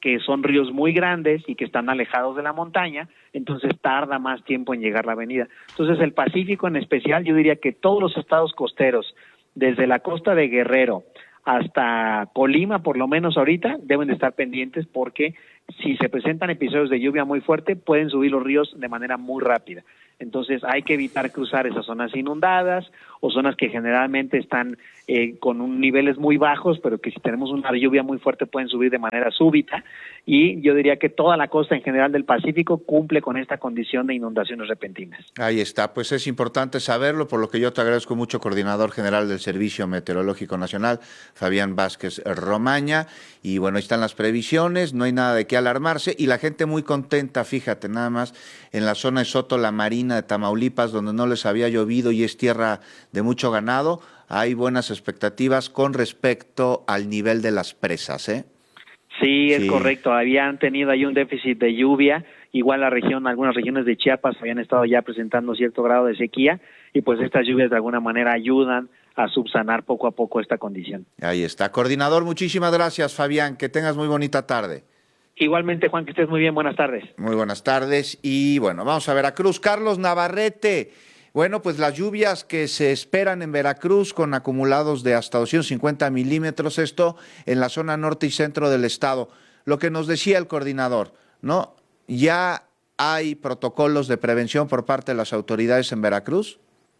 que son ríos muy grandes y que están alejados de la montaña, entonces tarda más tiempo en llegar la avenida. Entonces el Pacífico en especial, yo diría que todos los estados costeros, desde la costa de Guerrero hasta Colima, por lo menos ahorita, deben de estar pendientes porque si se presentan episodios de lluvia muy fuerte, pueden subir los ríos de manera muy rápida. Entonces hay que evitar cruzar esas zonas inundadas o zonas que generalmente están con niveles muy bajos, pero que si tenemos una lluvia muy fuerte pueden subir de manera súbita. Y yo diría que toda la costa en general del Pacífico cumple con esta condición de inundaciones repentinas. Ahí está, pues es importante saberlo, por lo que yo te agradezco mucho, coordinador general del Servicio Meteorológico Nacional, Fabián Vázquez Romaña. Y bueno, ahí están las previsiones, no hay nada de qué alarmarse y la gente muy contenta, fíjate nada más, en la zona de Soto La Marina de Tamaulipas, donde no les había llovido y es tierra de mucho ganado, hay buenas expectativas con respecto al nivel de las presas, ¿eh? Sí, es correcto, habían tenido ahí un déficit de lluvia, igual la región, algunas regiones de Chiapas habían estado ya presentando cierto grado de sequía y pues estas lluvias de alguna manera ayudan a subsanar poco a poco esta condición. Ahí está. Coordinador, muchísimas gracias, Fabián, que tengas muy bonita tarde. Igualmente, Juan, que estés muy bien, buenas tardes. Muy buenas tardes y bueno, vamos a Veracruz. Carlos Navarrete, bueno, pues las lluvias que se esperan en Veracruz con acumulados de hasta 250 milímetros, esto en la zona norte y centro del estado. Lo que nos decía el coordinador, ¿no? ¿Ya hay protocolos de prevención por parte de las autoridades en Veracruz?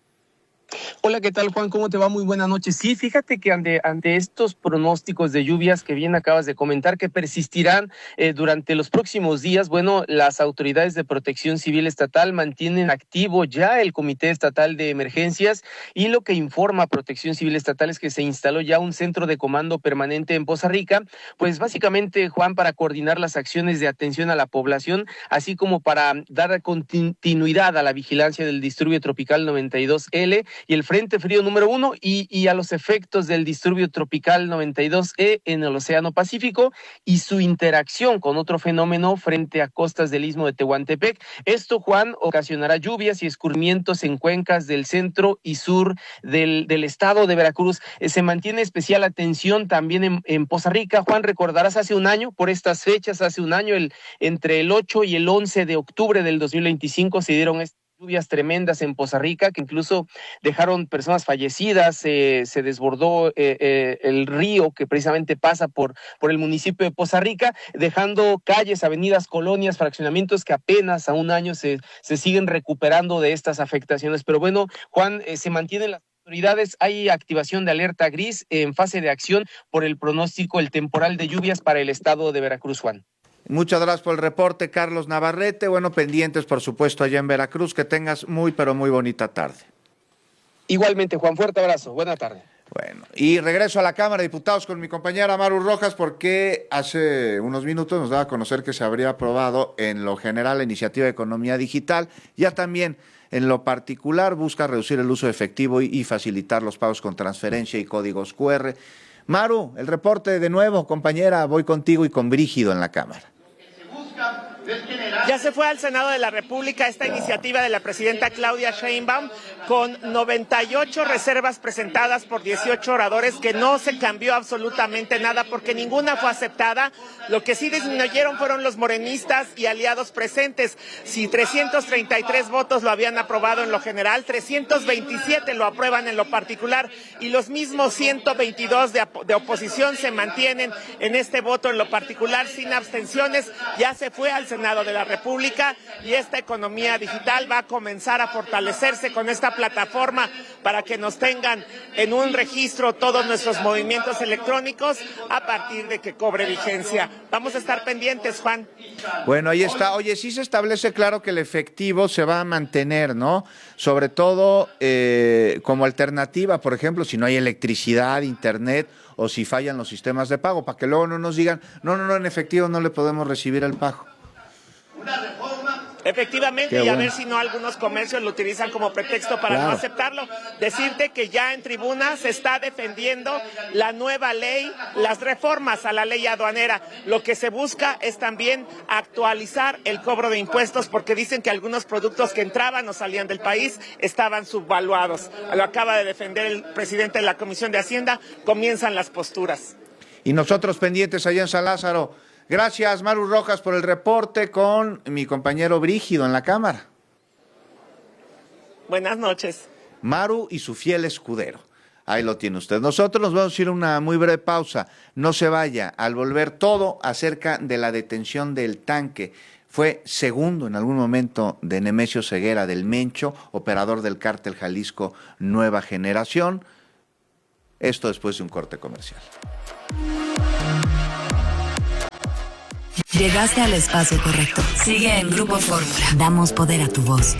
Hola, ¿qué tal, Juan? ¿Cómo te va? Muy buenas noches. Sí, fíjate que ante estos pronósticos de lluvias que bien acabas de comentar, que persistirán durante los próximos días, bueno, las autoridades de Protección Civil Estatal mantienen activo ya el Comité Estatal de Emergencias y lo que informa Protección Civil Estatal es que se instaló ya un centro de comando permanente en Poza Rica, pues básicamente, Juan, para coordinar las acciones de atención a la población, así como para dar continuidad a la vigilancia del disturbio tropical 92L y el Frente Frío número 1 y a los efectos del disturbio tropical 92E en el Océano Pacífico y su interacción con otro fenómeno frente a costas del Istmo de Tehuantepec. Esto, Juan, ocasionará lluvias y escurrimientos en cuencas del centro y sur del estado de Veracruz. Se mantiene especial atención también en Poza Rica. Juan, recordarás hace un año, por estas fechas, hace un año, entre el 8 y el 11 de octubre del 2025 se dieron lluvias tremendas en Poza Rica que incluso dejaron personas fallecidas, se desbordó el río que precisamente pasa por el municipio de Poza Rica, dejando calles, avenidas, colonias, fraccionamientos que apenas a un año se siguen recuperando de estas afectaciones. Pero bueno, Juan, se mantienen las autoridades, hay activación de alerta gris en fase de acción por el pronóstico, el temporal de lluvias para el estado de Veracruz, Juan. Muchas gracias por el reporte, Carlos Navarrete. Bueno, pendientes, por supuesto, allá en Veracruz. Que tengas muy, pero muy bonita tarde. Igualmente, Juan. Fuerte abrazo. Buena tarde. Bueno, y regreso a la Cámara de Diputados con mi compañera Maru Rojas, porque hace unos minutos nos daba a conocer que se habría aprobado en lo general la iniciativa de economía digital. Ya también en lo particular busca reducir el uso de efectivo y facilitar los pagos con transferencia y códigos QR. Maru, el reporte de nuevo, compañera. Voy contigo y con Brígido en la Cámara. Ya se fue al Senado de la República esta iniciativa de la presidenta Claudia Sheinbaum con 98 reservas presentadas por 18 oradores, que no se cambió absolutamente nada porque ninguna fue aceptada. Lo que sí disminuyeron fueron los morenistas y aliados presentes. Si 333 votos lo habían aprobado en lo general, 327 lo aprueban en lo particular y los mismos 122 de oposición se mantienen en este voto en lo particular sin abstenciones. Ya se fue al Senado de la República y esta economía digital va a comenzar a fortalecerse con esta plataforma para que nos tengan en un registro todos nuestros movimientos electrónicos a partir de que cobre vigencia. Vamos a estar pendientes, Juan. Bueno, ahí está. Oye, sí se establece claro que el efectivo se va a mantener, ¿no? Sobre todo como alternativa, por ejemplo, si no hay electricidad, internet o si fallan los sistemas de pago, para que luego no nos digan, no, en efectivo no le podemos recibir el pago. Efectivamente, y a ver si no algunos comercios lo utilizan como pretexto para no aceptarlo. Decirte que ya en tribuna se está defendiendo la nueva ley, las reformas a la ley aduanera. Lo que se busca es también actualizar el cobro de impuestos porque dicen que algunos productos que entraban o salían del país estaban subvaluados. Lo acaba de defender el presidente de la Comisión de Hacienda. Comienzan las posturas. Y nosotros pendientes allá en San Lázaro Gracias, Maru Rojas, por el reporte con mi compañero Brígido en la cámara. Buenas noches. Maru y su fiel escudero. Ahí lo tiene usted. Nosotros nos vamos a ir a una muy breve pausa. No se vaya. Al volver, todo acerca de la detención del tanque. Fue segundo en algún momento de Nemesio Ceguera del Mencho, operador del Cártel Jalisco Nueva Generación. Esto después de un corte comercial. Llegaste al espacio correcto. Sigue en Grupo Fórmula. Damos poder a tu voz.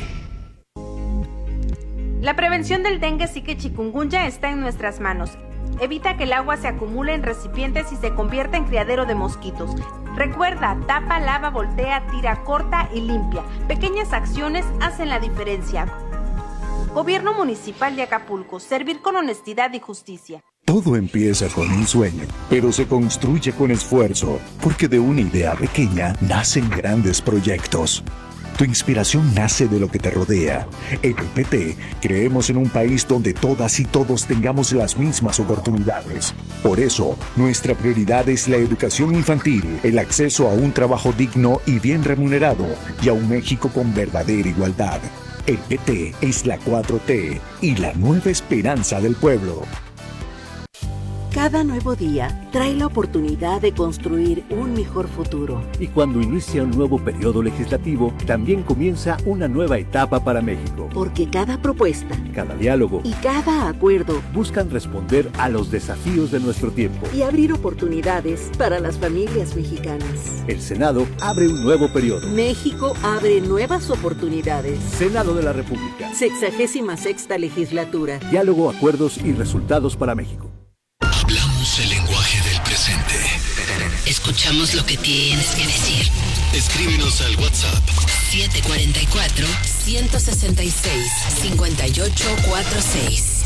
La prevención del dengue, zika y chikungunya está en nuestras manos. Evita que el agua se acumule en recipientes y se convierta en criadero de mosquitos. Recuerda, tapa, lava, voltea, tira, corta y limpia. Pequeñas acciones hacen la diferencia. Gobierno Municipal de Acapulco. Servir con honestidad y justicia. Todo empieza con un sueño, pero se construye con esfuerzo, porque de una idea pequeña nacen grandes proyectos. Tu inspiración nace de lo que te rodea. En el PT creemos en un país donde todas y todos tengamos las mismas oportunidades. Por eso, nuestra prioridad es la educación infantil, el acceso a un trabajo digno y bien remunerado, y a un México con verdadera igualdad. El PT es la 4T y la nueva esperanza del pueblo. Cada nuevo día trae la oportunidad de construir un mejor futuro. Y cuando inicia un nuevo periodo legislativo, también comienza una nueva etapa para México. Porque cada propuesta, cada diálogo y cada acuerdo buscan responder a los desafíos de nuestro tiempo y abrir oportunidades para las familias mexicanas. El Senado abre un nuevo periodo. México abre nuevas oportunidades. Senado de la República. 66ª legislatura. Diálogo, acuerdos y resultados para México. Hablamos el lenguaje del presente. Escuchamos lo que tienes que decir. Escríbenos al WhatsApp 744-166-5846.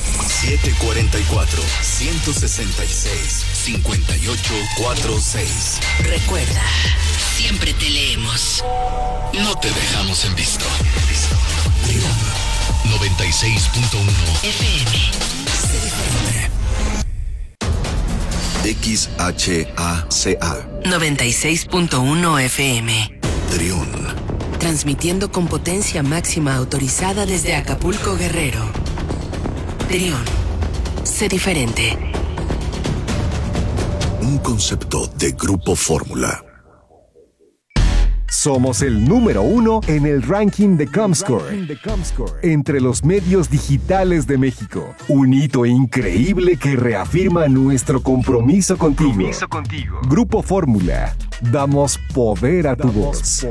744-166-5846. Recuerda, siempre te leemos. No te dejamos en visto. Trión 96.1 FM. Se diferente. XHACA 96.1 FM. Trión. Transmitiendo con potencia máxima autorizada desde Acapulco, Guerrero. Trión. Sé diferente. Un concepto de Grupo Fórmula. Somos el número 1 en el ranking de Comscore entre los medios digitales de México. Un hito increíble que reafirma nuestro compromiso contigo. Grupo Fórmula. Damos poder a tu voz.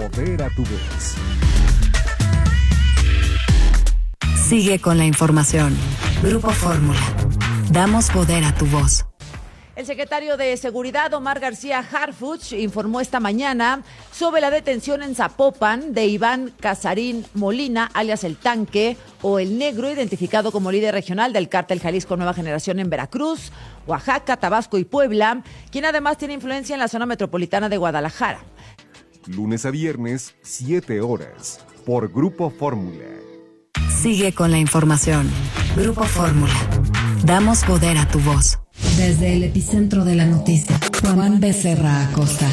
Sigue con la información. Grupo Fórmula. Damos poder a tu voz. El secretario de Seguridad, Omar García Harfuch, informó esta mañana sobre la detención en Zapopan de Iván Casarín Molina, alias El Tanque, o El Negro, identificado como líder regional del Cártel Jalisco Nueva Generación en Veracruz, Oaxaca, Tabasco y Puebla, quien además tiene influencia en la zona metropolitana de Guadalajara. Lunes a viernes, 7 horas, por Grupo Fórmula. Sigue con la información. Grupo Fórmula. Damos poder a tu voz. Desde el epicentro de la noticia, Juan Becerra Acosta.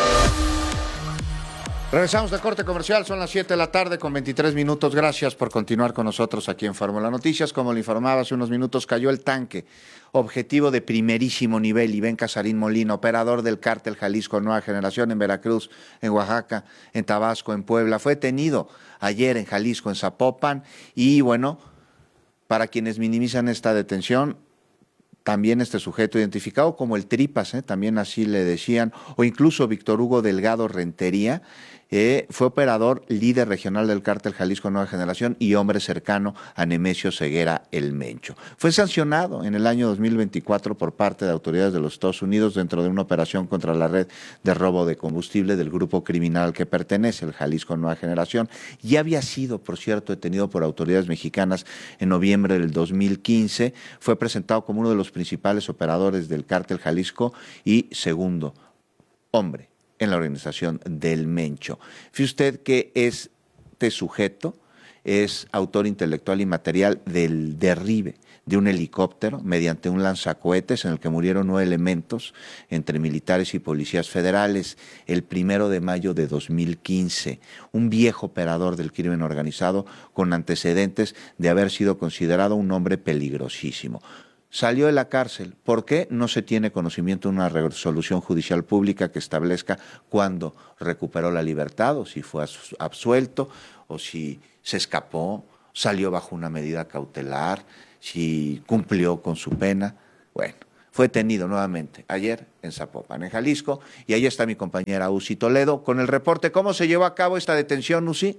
Regresamos de corte comercial, son las 7 de la tarde con 23 minutos. Gracias por continuar con nosotros aquí en Fórmula Noticias. Como le informaba hace unos minutos, cayó El Tanque, objetivo de primerísimo nivel. Iván Casarín Molina, operador del Cártel Jalisco Nueva Generación en Veracruz, en Oaxaca, en Tabasco, en Puebla. Fue detenido ayer en Jalisco, en Zapopan. Y bueno, para quienes minimizan esta detención, también este sujeto identificado como el Tripas, también así le decían, o incluso Víctor Hugo Delgado Rentería, fue operador líder regional del Cártel Jalisco Nueva Generación y hombre cercano a Nemesio Ceguera el Mencho. Fue sancionado en el año 2024 por parte de autoridades de los Estados Unidos dentro de una operación contra la red de robo de combustible del grupo criminal al que pertenece, el Jalisco Nueva Generación. Ya había sido, por cierto, detenido por autoridades mexicanas en noviembre del 2015. Fue presentado como uno de los principales operadores del Cártel Jalisco y segundo hombre en la organización del Mencho. Fíjese usted que este sujeto es autor intelectual y material del derribe de un helicóptero mediante un lanzacohetes en el que murieron 9 elementos entre militares y policías federales el 1 de mayo de 2015. Un viejo operador del crimen organizado con antecedentes de haber sido considerado un hombre peligrosísimo. Salió de la cárcel. ¿Por qué? No se tiene conocimiento de una resolución judicial pública que establezca cuándo recuperó la libertad, o si fue absuelto, o si se escapó, salió bajo una medida cautelar, si cumplió con su pena. Bueno, fue detenido nuevamente ayer en Zapopan, en Jalisco, y ahí está mi compañera Uzi Toledo con el reporte. ¿Cómo se llevó a cabo esta detención, Uzi?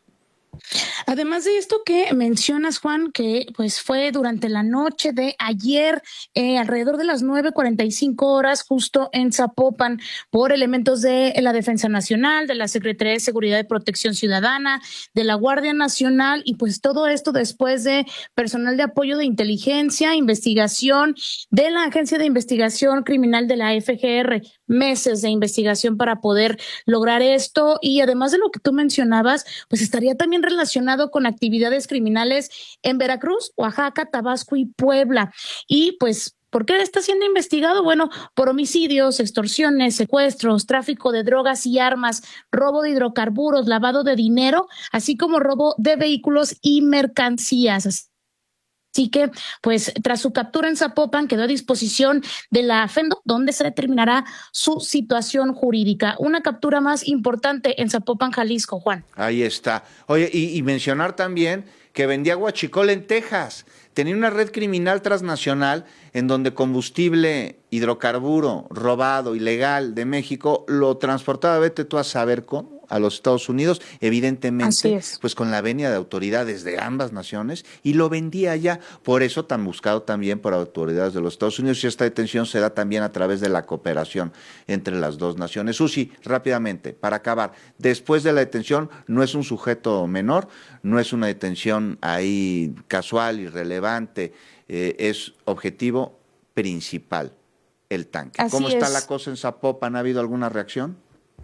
Además de esto que mencionas, Juan, que pues fue durante la noche de ayer, alrededor de las 9:45 horas, justo en Zapopan, por elementos de la Defensa Nacional, de la Secretaría de Seguridad y Protección Ciudadana, de la Guardia Nacional, y pues todo esto después de personal de apoyo de inteligencia, investigación de la Agencia de Investigación Criminal de la FGR, meses de investigación para poder lograr esto, y además de lo que tú mencionabas, pues estaría también relacionado con actividades criminales en Veracruz, Oaxaca, Tabasco y Puebla. Y pues, ¿por qué está siendo investigado? Bueno, por homicidios, extorsiones, secuestros, tráfico de drogas y armas, robo de hidrocarburos, lavado de dinero, así como robo de vehículos y mercancías. Así que, pues, tras su captura en Zapopan, quedó a disposición de la FENDO, donde se determinará su situación jurídica. Una captura más importante en Zapopan, Jalisco, Juan. Ahí está. Oye, y mencionar también que vendía guachicol en Texas. Tenía una red criminal transnacional en donde combustible, hidrocarburo, robado, ilegal de México, lo transportaba, vete tú a saber cómo, a los Estados Unidos, evidentemente, pues con la venia de autoridades de ambas naciones, y lo vendía allá. Por eso tan buscado también por autoridades de los Estados Unidos, y esta detención se da también a través de la cooperación entre las dos naciones. Susi, rápidamente, para acabar, después de la detención, no es un sujeto menor, no es una detención ahí casual, irrelevante, es objetivo principal, el tanque. ¿Cómo está la cosa en Zapopan? ¿Ha habido alguna reacción?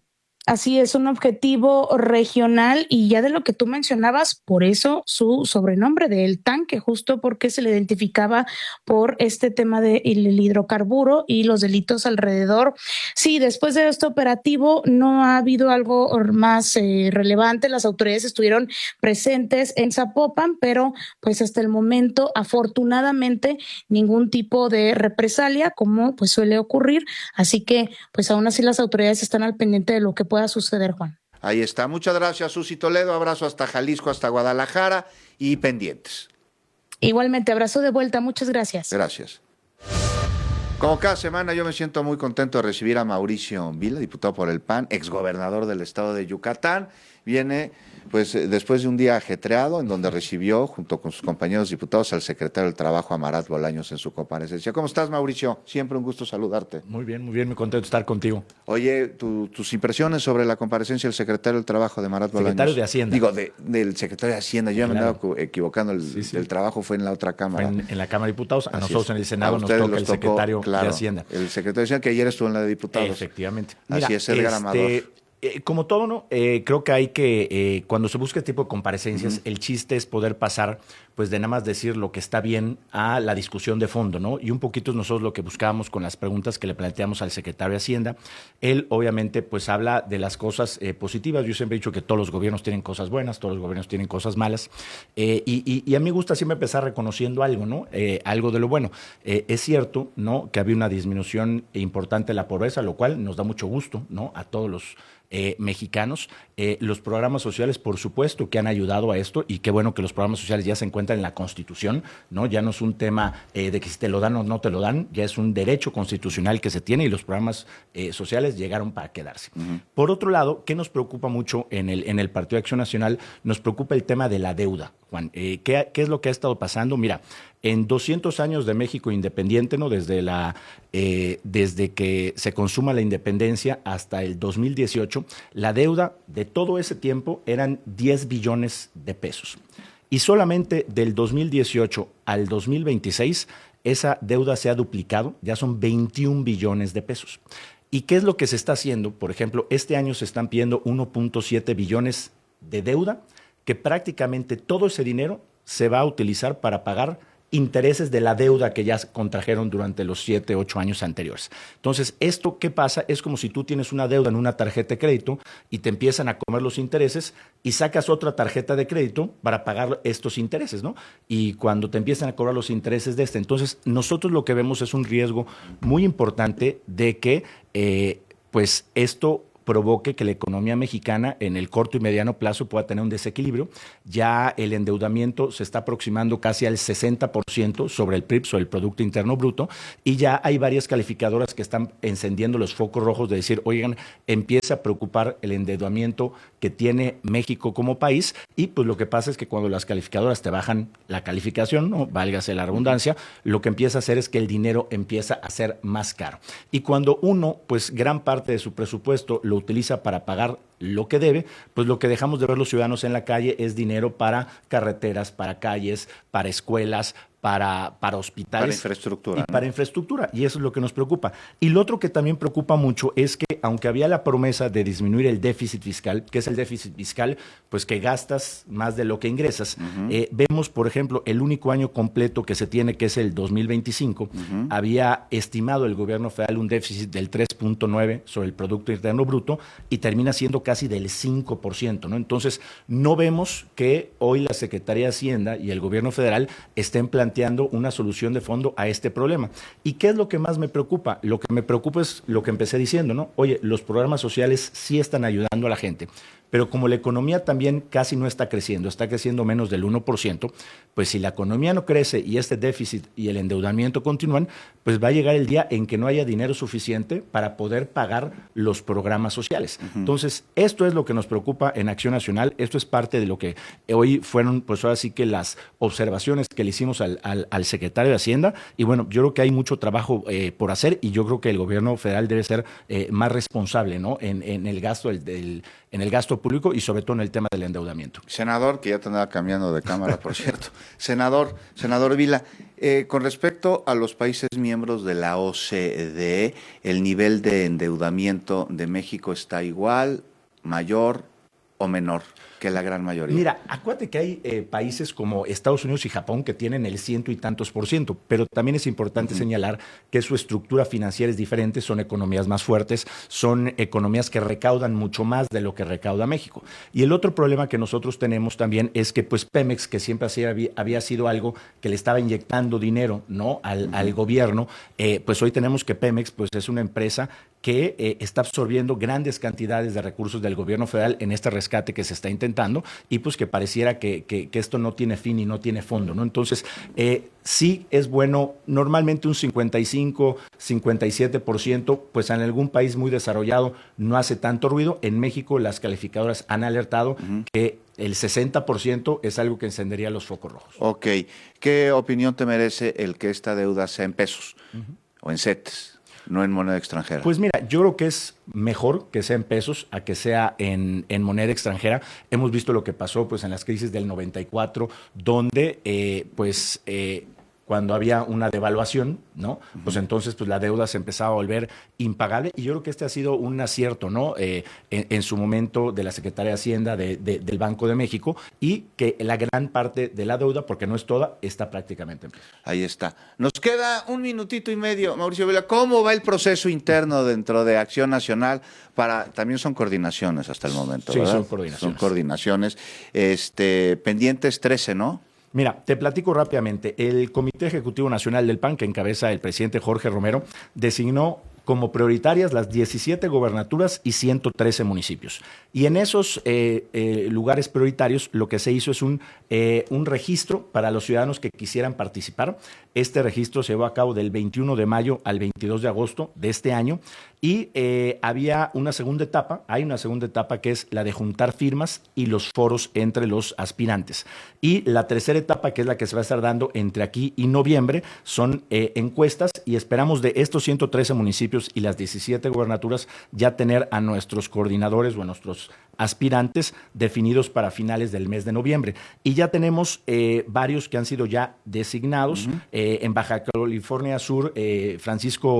Así es, un objetivo regional, y ya de lo que tú mencionabas, por eso su sobrenombre de El Tanque, justo porque se le identificaba por este tema del hidrocarburo y los delitos alrededor. Sí, después de este operativo no ha habido algo más relevante. Las autoridades estuvieron presentes en Zapopan, pero pues hasta el momento, afortunadamente, ningún tipo de represalia, como pues suele ocurrir. Así que pues aún así las autoridades están al pendiente de lo que pueda suceder, Juan. Ahí está. Muchas gracias, Uzi Toledo. Abrazo hasta Jalisco, hasta Guadalajara, y pendientes. Igualmente, abrazo de vuelta. Muchas gracias. Gracias. Como cada semana, yo me siento muy contento de recibir a Mauricio Vila, diputado por el PAN, exgobernador del estado de Yucatán. Viene, pues, después de un día ajetreado, en donde recibió, junto con sus compañeros diputados, al secretario del Trabajo, Amarat Bolaños, en su comparecencia. ¿Cómo estás, Mauricio? Siempre un gusto saludarte. Muy bien, muy contento de estar contigo. Oye, tus impresiones sobre la comparecencia del secretario del Trabajo de Amarat Bolaños. Secretario de Hacienda. Digo, del secretario de Hacienda. Yo ya me andaba equivocando, el trabajo fue en la otra Cámara. En la Cámara de Diputados, a nosotros en el Senado nos toca el secretario de Hacienda. El secretario de Hacienda, que ayer estuvo en la de Diputados. Efectivamente. Así es, Edgar Amador. Como todo, ¿no? Creo que hay que, cuando se busca este tipo de comparecencias, el chiste es poder pasar, pues, de nada más decir lo que está bien a la discusión de fondo, ¿no? Y un poquito nosotros lo que buscábamos con las preguntas que le planteamos al secretario de Hacienda. Él, obviamente, pues, habla de las cosas positivas. Yo siempre he dicho que todos los gobiernos tienen cosas buenas, todos los gobiernos tienen cosas malas. Y a mí me gusta siempre empezar reconociendo algo, ¿no? Algo de lo bueno. Es cierto, ¿no?, que había una disminución importante de la pobreza, lo cual nos da mucho gusto, ¿no?, a todos los mexicanos. Los programas sociales, por supuesto, que han ayudado a esto, y qué bueno que los programas sociales ya se encuentran en la Constitución, ¿no? Ya no es un tema de que si te lo dan o no te lo dan, ya es un derecho constitucional que se tiene, y los programas sociales llegaron para quedarse. Por otro lado, ¿qué nos preocupa mucho en el Partido de Acción Nacional? Nos preocupa el tema de la deuda, Juan. ¿Qué es lo que ha estado pasando? Mira, en 200 años de México independiente, ¿no?, desde que se consuma la independencia hasta el 2018, la deuda de todo ese tiempo eran 10 billones de pesos. Y solamente del 2018 al 2026, esa deuda se ha duplicado, ya son 21 billones de pesos. ¿Y qué es lo que se está haciendo? Por ejemplo, este año se están pidiendo 1.7 billones de deuda que prácticamente todo ese dinero se va a utilizar para pagar intereses de la deuda que ya contrajeron durante los 7, 8 años anteriores. Entonces, ¿esto qué pasa? Es como si tú tienes una deuda en una tarjeta de crédito y te empiezan a comer los intereses y sacas otra tarjeta de crédito para pagar estos intereses, ¿no? Y cuando te empiezan a cobrar los intereses de entonces nosotros lo que vemos es un riesgo muy importante de que, pues, esto provoque que la economía mexicana en el corto y mediano plazo pueda tener un desequilibrio. Ya el endeudamiento se está aproximando casi al 60% sobre el PIB, sobre el Producto Interno Bruto, y ya hay varias calificadoras que están encendiendo los focos rojos de decir, oigan, empieza a preocupar el endeudamiento que tiene México como país, y pues lo que pasa es que cuando las calificadoras te bajan la calificación, ¿no? Válgase la redundancia, lo que empieza a hacer es que el dinero empieza a ser más caro. Y cuando uno, pues gran parte de su presupuesto lo utiliza para pagar lo que debe, pues lo que dejamos de ver los ciudadanos en la calle es dinero para carreteras, para calles, para escuelas, para hospitales. Para infraestructura. Para infraestructura, y eso es lo que nos preocupa. Y lo otro que también preocupa mucho es que, aunque había la promesa de disminuir el déficit fiscal, que es el déficit fiscal, pues que gastas más de lo que ingresas, vemos, por ejemplo, el único año completo que se tiene, que es el 2025, había estimado el gobierno federal un déficit del 3.9 sobre el Producto Interno Bruto y termina siendo casi del 5%, ¿no? Entonces, no vemos que hoy la Secretaría de Hacienda y el gobierno federal estén planteando una solución de fondo a este problema. ¿Y qué es lo que más me preocupa? Lo que me preocupa es lo que empecé diciendo, ¿no? Oye, los programas sociales sí están ayudando a la gente, pero como la economía también casi no está creciendo menos del 1%, pues si la economía no crece y este déficit y el endeudamiento continúan, pues va a llegar el día en que no haya dinero suficiente para poder pagar los programas sociales. Entonces, esto es lo que nos preocupa en Acción Nacional, esto es parte de lo que hoy fueron, pues ahora sí que las observaciones que le hicimos al secretario de Hacienda, y bueno, yo creo que hay mucho trabajo por hacer, y yo creo que el gobierno federal debe ser más responsable, ¿no? en el gasto en el gasto público y sobre todo en el tema del endeudamiento. Senador, que ya te andaba cambiando de cámara, por cierto. Senador Vila, con respecto a los países miembros de la OCDE, ¿el nivel de endeudamiento de México está igual, mayor o menor que la gran mayoría? Mira, acuérdate que hay países como Estados Unidos y Japón que tienen el 100 y tantos %, pero también es importante señalar que su estructura financiera es diferente, son economías más fuertes, son economías que recaudan mucho más de lo que recauda México. Y el otro problema que nosotros tenemos también es que pues Pemex, que siempre había sido algo que le estaba inyectando dinero, ¿no? al gobierno, pues hoy tenemos que Pemex pues es una empresa que está absorbiendo grandes cantidades de recursos del gobierno federal en este rescate que se está intentando, y pues que pareciera que esto no tiene fin y no tiene fondo, ¿no? Entonces, sí es bueno, normalmente un 55, 57%, pues en algún país muy desarrollado no hace tanto ruido. En México las calificadoras han alertado que el 60% es algo que encendería los focos rojos. Ok. ¿Qué opinión te merece el que esta deuda sea en pesos o en CETES? No en moneda extranjera. Pues mira, yo creo que es mejor que sea en pesos a que sea en moneda extranjera. Hemos visto lo que pasó pues en las crisis del 94, donde cuando había una devaluación, ¿no? Pues entonces pues la deuda se empezaba a volver impagable, y yo creo que este ha sido un acierto, ¿no? En su momento de la Secretaría de Hacienda del Banco de México, y que la gran parte de la deuda, porque no es toda, está prácticamente en pesos. Ahí está. Nos queda un minutito y medio, Mauricio Vila. ¿Cómo va el proceso interno dentro de Acción Nacional? También son coordinaciones hasta el momento, ¿verdad? Sí, son coordinaciones. Son coordinaciones. Pendientes 13, ¿no? Mira, te platico rápidamente. El Comité Ejecutivo Nacional del PAN, que encabeza el presidente Jorge Romero, designó como prioritarias las 17 gobernaturas y 113 municipios. Y en esos lugares prioritarios lo que se hizo es un registro para los ciudadanos que quisieran participar. Este registro se llevó a cabo del 21 de mayo al 22 de agosto de este año, y había una segunda etapa, que es la de juntar firmas y los foros entre los aspirantes. Y la tercera etapa, que es la que se va a estar dando entre aquí y noviembre, son encuestas, y esperamos de estos 113 municipios y las 17 gobernaturas ya tener a nuestros coordinadores o a nuestros aspirantes definidos para finales del mes de noviembre. Y ya tenemos varios que han sido ya designados. En Baja California Sur, Francisco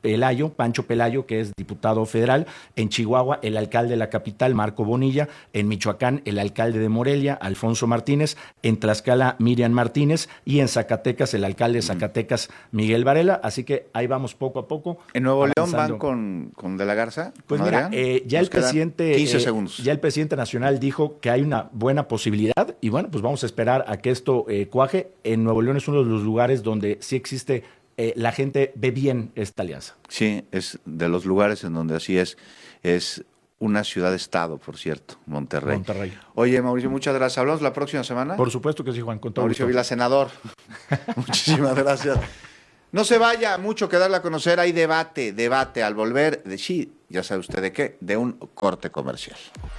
Pancho Pelayo, que es diputado federal. En Chihuahua, el alcalde de la capital, Marco Bonilla. En Michoacán, el alcalde de Morelia, Alfonso Martínez. En Tlaxcala, Miriam Martínez. Y en Zacatecas, el alcalde de Zacatecas, Miguel Varela. Así que ahí vamos poco a poco. ¿En Nuevo León van con De la Garza? Pues mira, ya el presidente 15 segundos. Ya el presidente nacional dijo que hay una buena posibilidad y bueno, pues vamos a esperar a que esto cuaje. En Nuevo León es uno de los lugares donde sí existe, la gente ve bien esta alianza. Sí, es de los lugares en donde así es una ciudad-estado, por cierto, Monterrey. Oye, Mauricio, muchas gracias. ¿Hablamos la próxima semana? Por supuesto que sí, Juan, con todo Mauricio gusto. Vila, senador. Muchísimas gracias. No se vaya, mucho que darle a conocer. Hay debate al volver de sí, ya sabe usted de qué, de un corte comercial.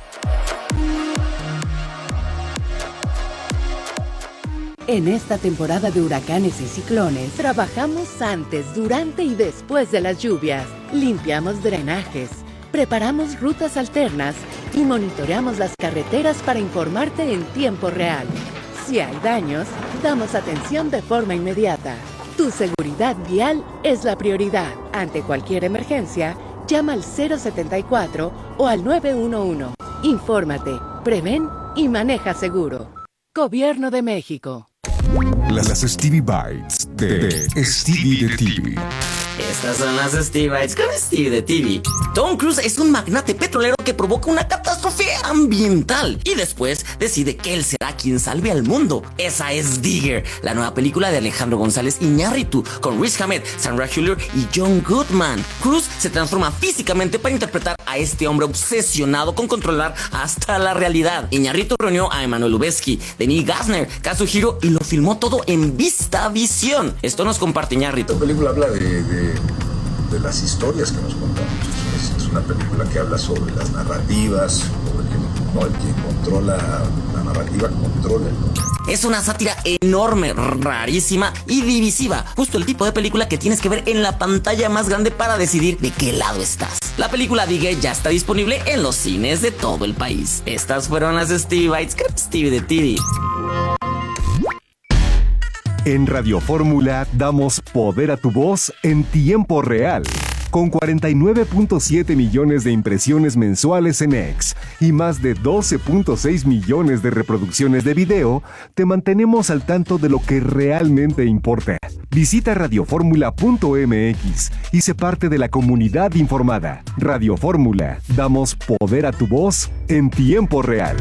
En esta temporada de huracanes y ciclones, trabajamos antes, durante y después de las lluvias. Limpiamos drenajes, preparamos rutas alternas y monitoreamos las carreteras para informarte en tiempo real. Si hay daños, damos atención de forma inmediata. Tu seguridad vial es la prioridad. Ante cualquier emergencia, llama al 074 o al 911. Infórmate, prevén y maneja seguro. Gobierno de México. Las Stevie Bites de Stevie de TV. Estas son las Stevie Bites con Stevie de TV. Tom Cruise es un magnate petrolero que provoca una catástrofe ambiental y después decide que él será quien salve al mundo. Esa es Digger, la nueva película de Alejandro González Iñárritu con Riz Ahmed, Sandra Hüller y John Goodman. Cruise se transforma físicamente para interpretar a este hombre obsesionado con controlar hasta la realidad. Iñárritu reunió a Emmanuel Lubezki, Denis Gassner, Kazuhiro y lo filmó todo en VistaVision. Esto nos comparte Iñárritu. Esta película habla de las historias que nos contamos. Es una película que habla sobre las narrativas, sobre el que controla la narrativa, controla el mundo. Es una sátira enorme, rarísima y divisiva. Justo el tipo de película que tienes que ver en la pantalla más grande para decidir de qué lado estás. La película Digger ya está disponible en los cines de todo el país. Estas fueron las Stevie Bites con Stevie de TV. En Radio Fórmula damos poder a tu voz en tiempo real. Con 49.7 millones de impresiones mensuales en X y más de 12.6 millones de reproducciones de video, te mantenemos al tanto de lo que realmente importa. Visita radioformula.mx y sé parte de la comunidad informada. Radio Fórmula, damos poder a tu voz en tiempo real.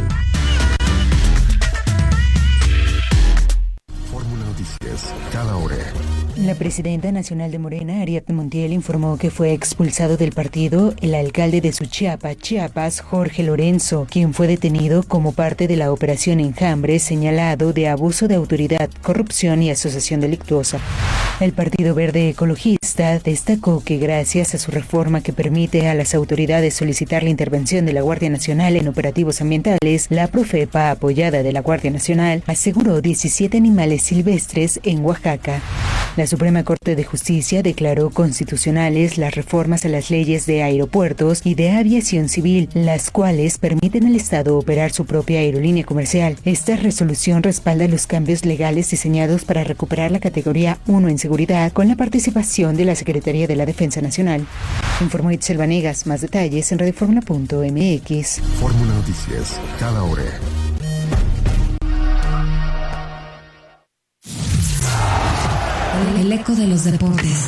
Cada hora. La presidenta nacional de Morena, Ariadna Montiel, informó que fue expulsado del partido el alcalde de Suchiapa, Chiapas, Jorge Lorenzo, quien fue detenido como parte de la operación Enjambre, señalado de abuso de autoridad, corrupción y asociación delictuosa. El Partido Verde Ecologista destacó que gracias a su reforma que permite a las autoridades solicitar la intervención de la Guardia Nacional en operativos ambientales, la Profepa, apoyada de la Guardia Nacional, aseguró 17 animales silvestres en Oaxaca. La Suprema Corte de Justicia declaró constitucionales las reformas a las leyes de aeropuertos y de aviación civil, las cuales permiten al Estado operar su propia aerolínea comercial. Esta resolución respalda los cambios legales diseñados para recuperar la categoría 1 en seguridad con la participación de la Secretaría de la Defensa Nacional. Informó Itzel Vanegas. Más detalles en radioformula.mx. Fórmula Noticias, cada hora. El eco de los deportes.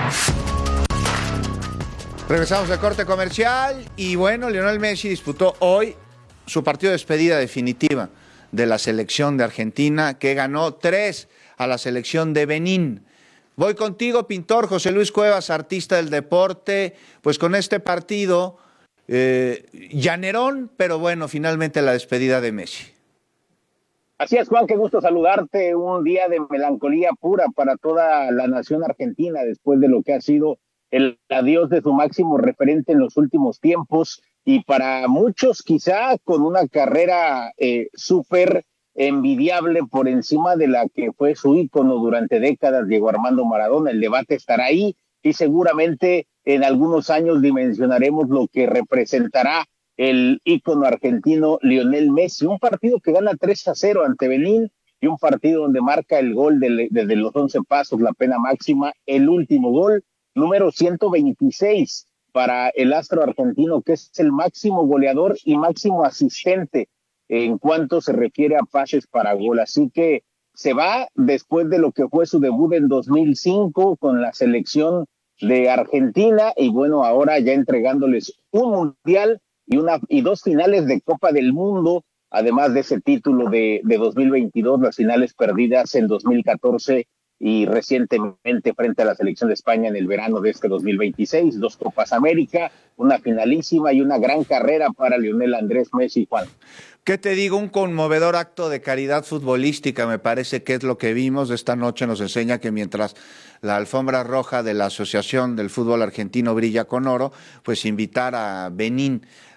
Regresamos al corte comercial y bueno, Lionel Messi disputó hoy su partido de despedida definitiva de la selección de Argentina, que ganó 3 a la selección de Benín. Voy contigo, pintor José Luis Cuevas, artista del deporte, pues con este partido llanerón, pero bueno, finalmente la despedida de Messi. Así es, Juan, qué gusto saludarte. Un día de melancolía pura para toda la nación argentina después de lo que ha sido el adiós de su máximo referente en los últimos tiempos y para muchos quizá con una carrera súper envidiable por encima de la que fue su ícono durante décadas, Diego Armando Maradona. El debate estará ahí y seguramente en algunos años dimensionaremos lo que representará el ícono argentino Lionel Messi. Un partido que gana 3-0 ante Benín y un partido donde marca el gol desde los 11 pasos, la pena máxima, el último gol número 126 para el astro argentino, que es el máximo goleador y máximo asistente en cuanto se refiere a pases para gol. Así que se va después de lo que fue su debut en 2005 con la selección de Argentina, y bueno, ahora ya entregándoles un mundial y dos finales de Copa del Mundo, además de ese título de 2022, las finales perdidas en 2014 y recientemente frente a la selección de España en el verano de este 2026, 2 Copas América, una finalísima y una gran carrera para Lionel Andrés Messi, Juan. ¿Qué te digo? Un conmovedor acto de caridad futbolística, me parece que es lo que vimos esta noche. Nos enseña que mientras la alfombra roja de la Asociación del Fútbol Argentino brilla con oro, pues invitar a Benín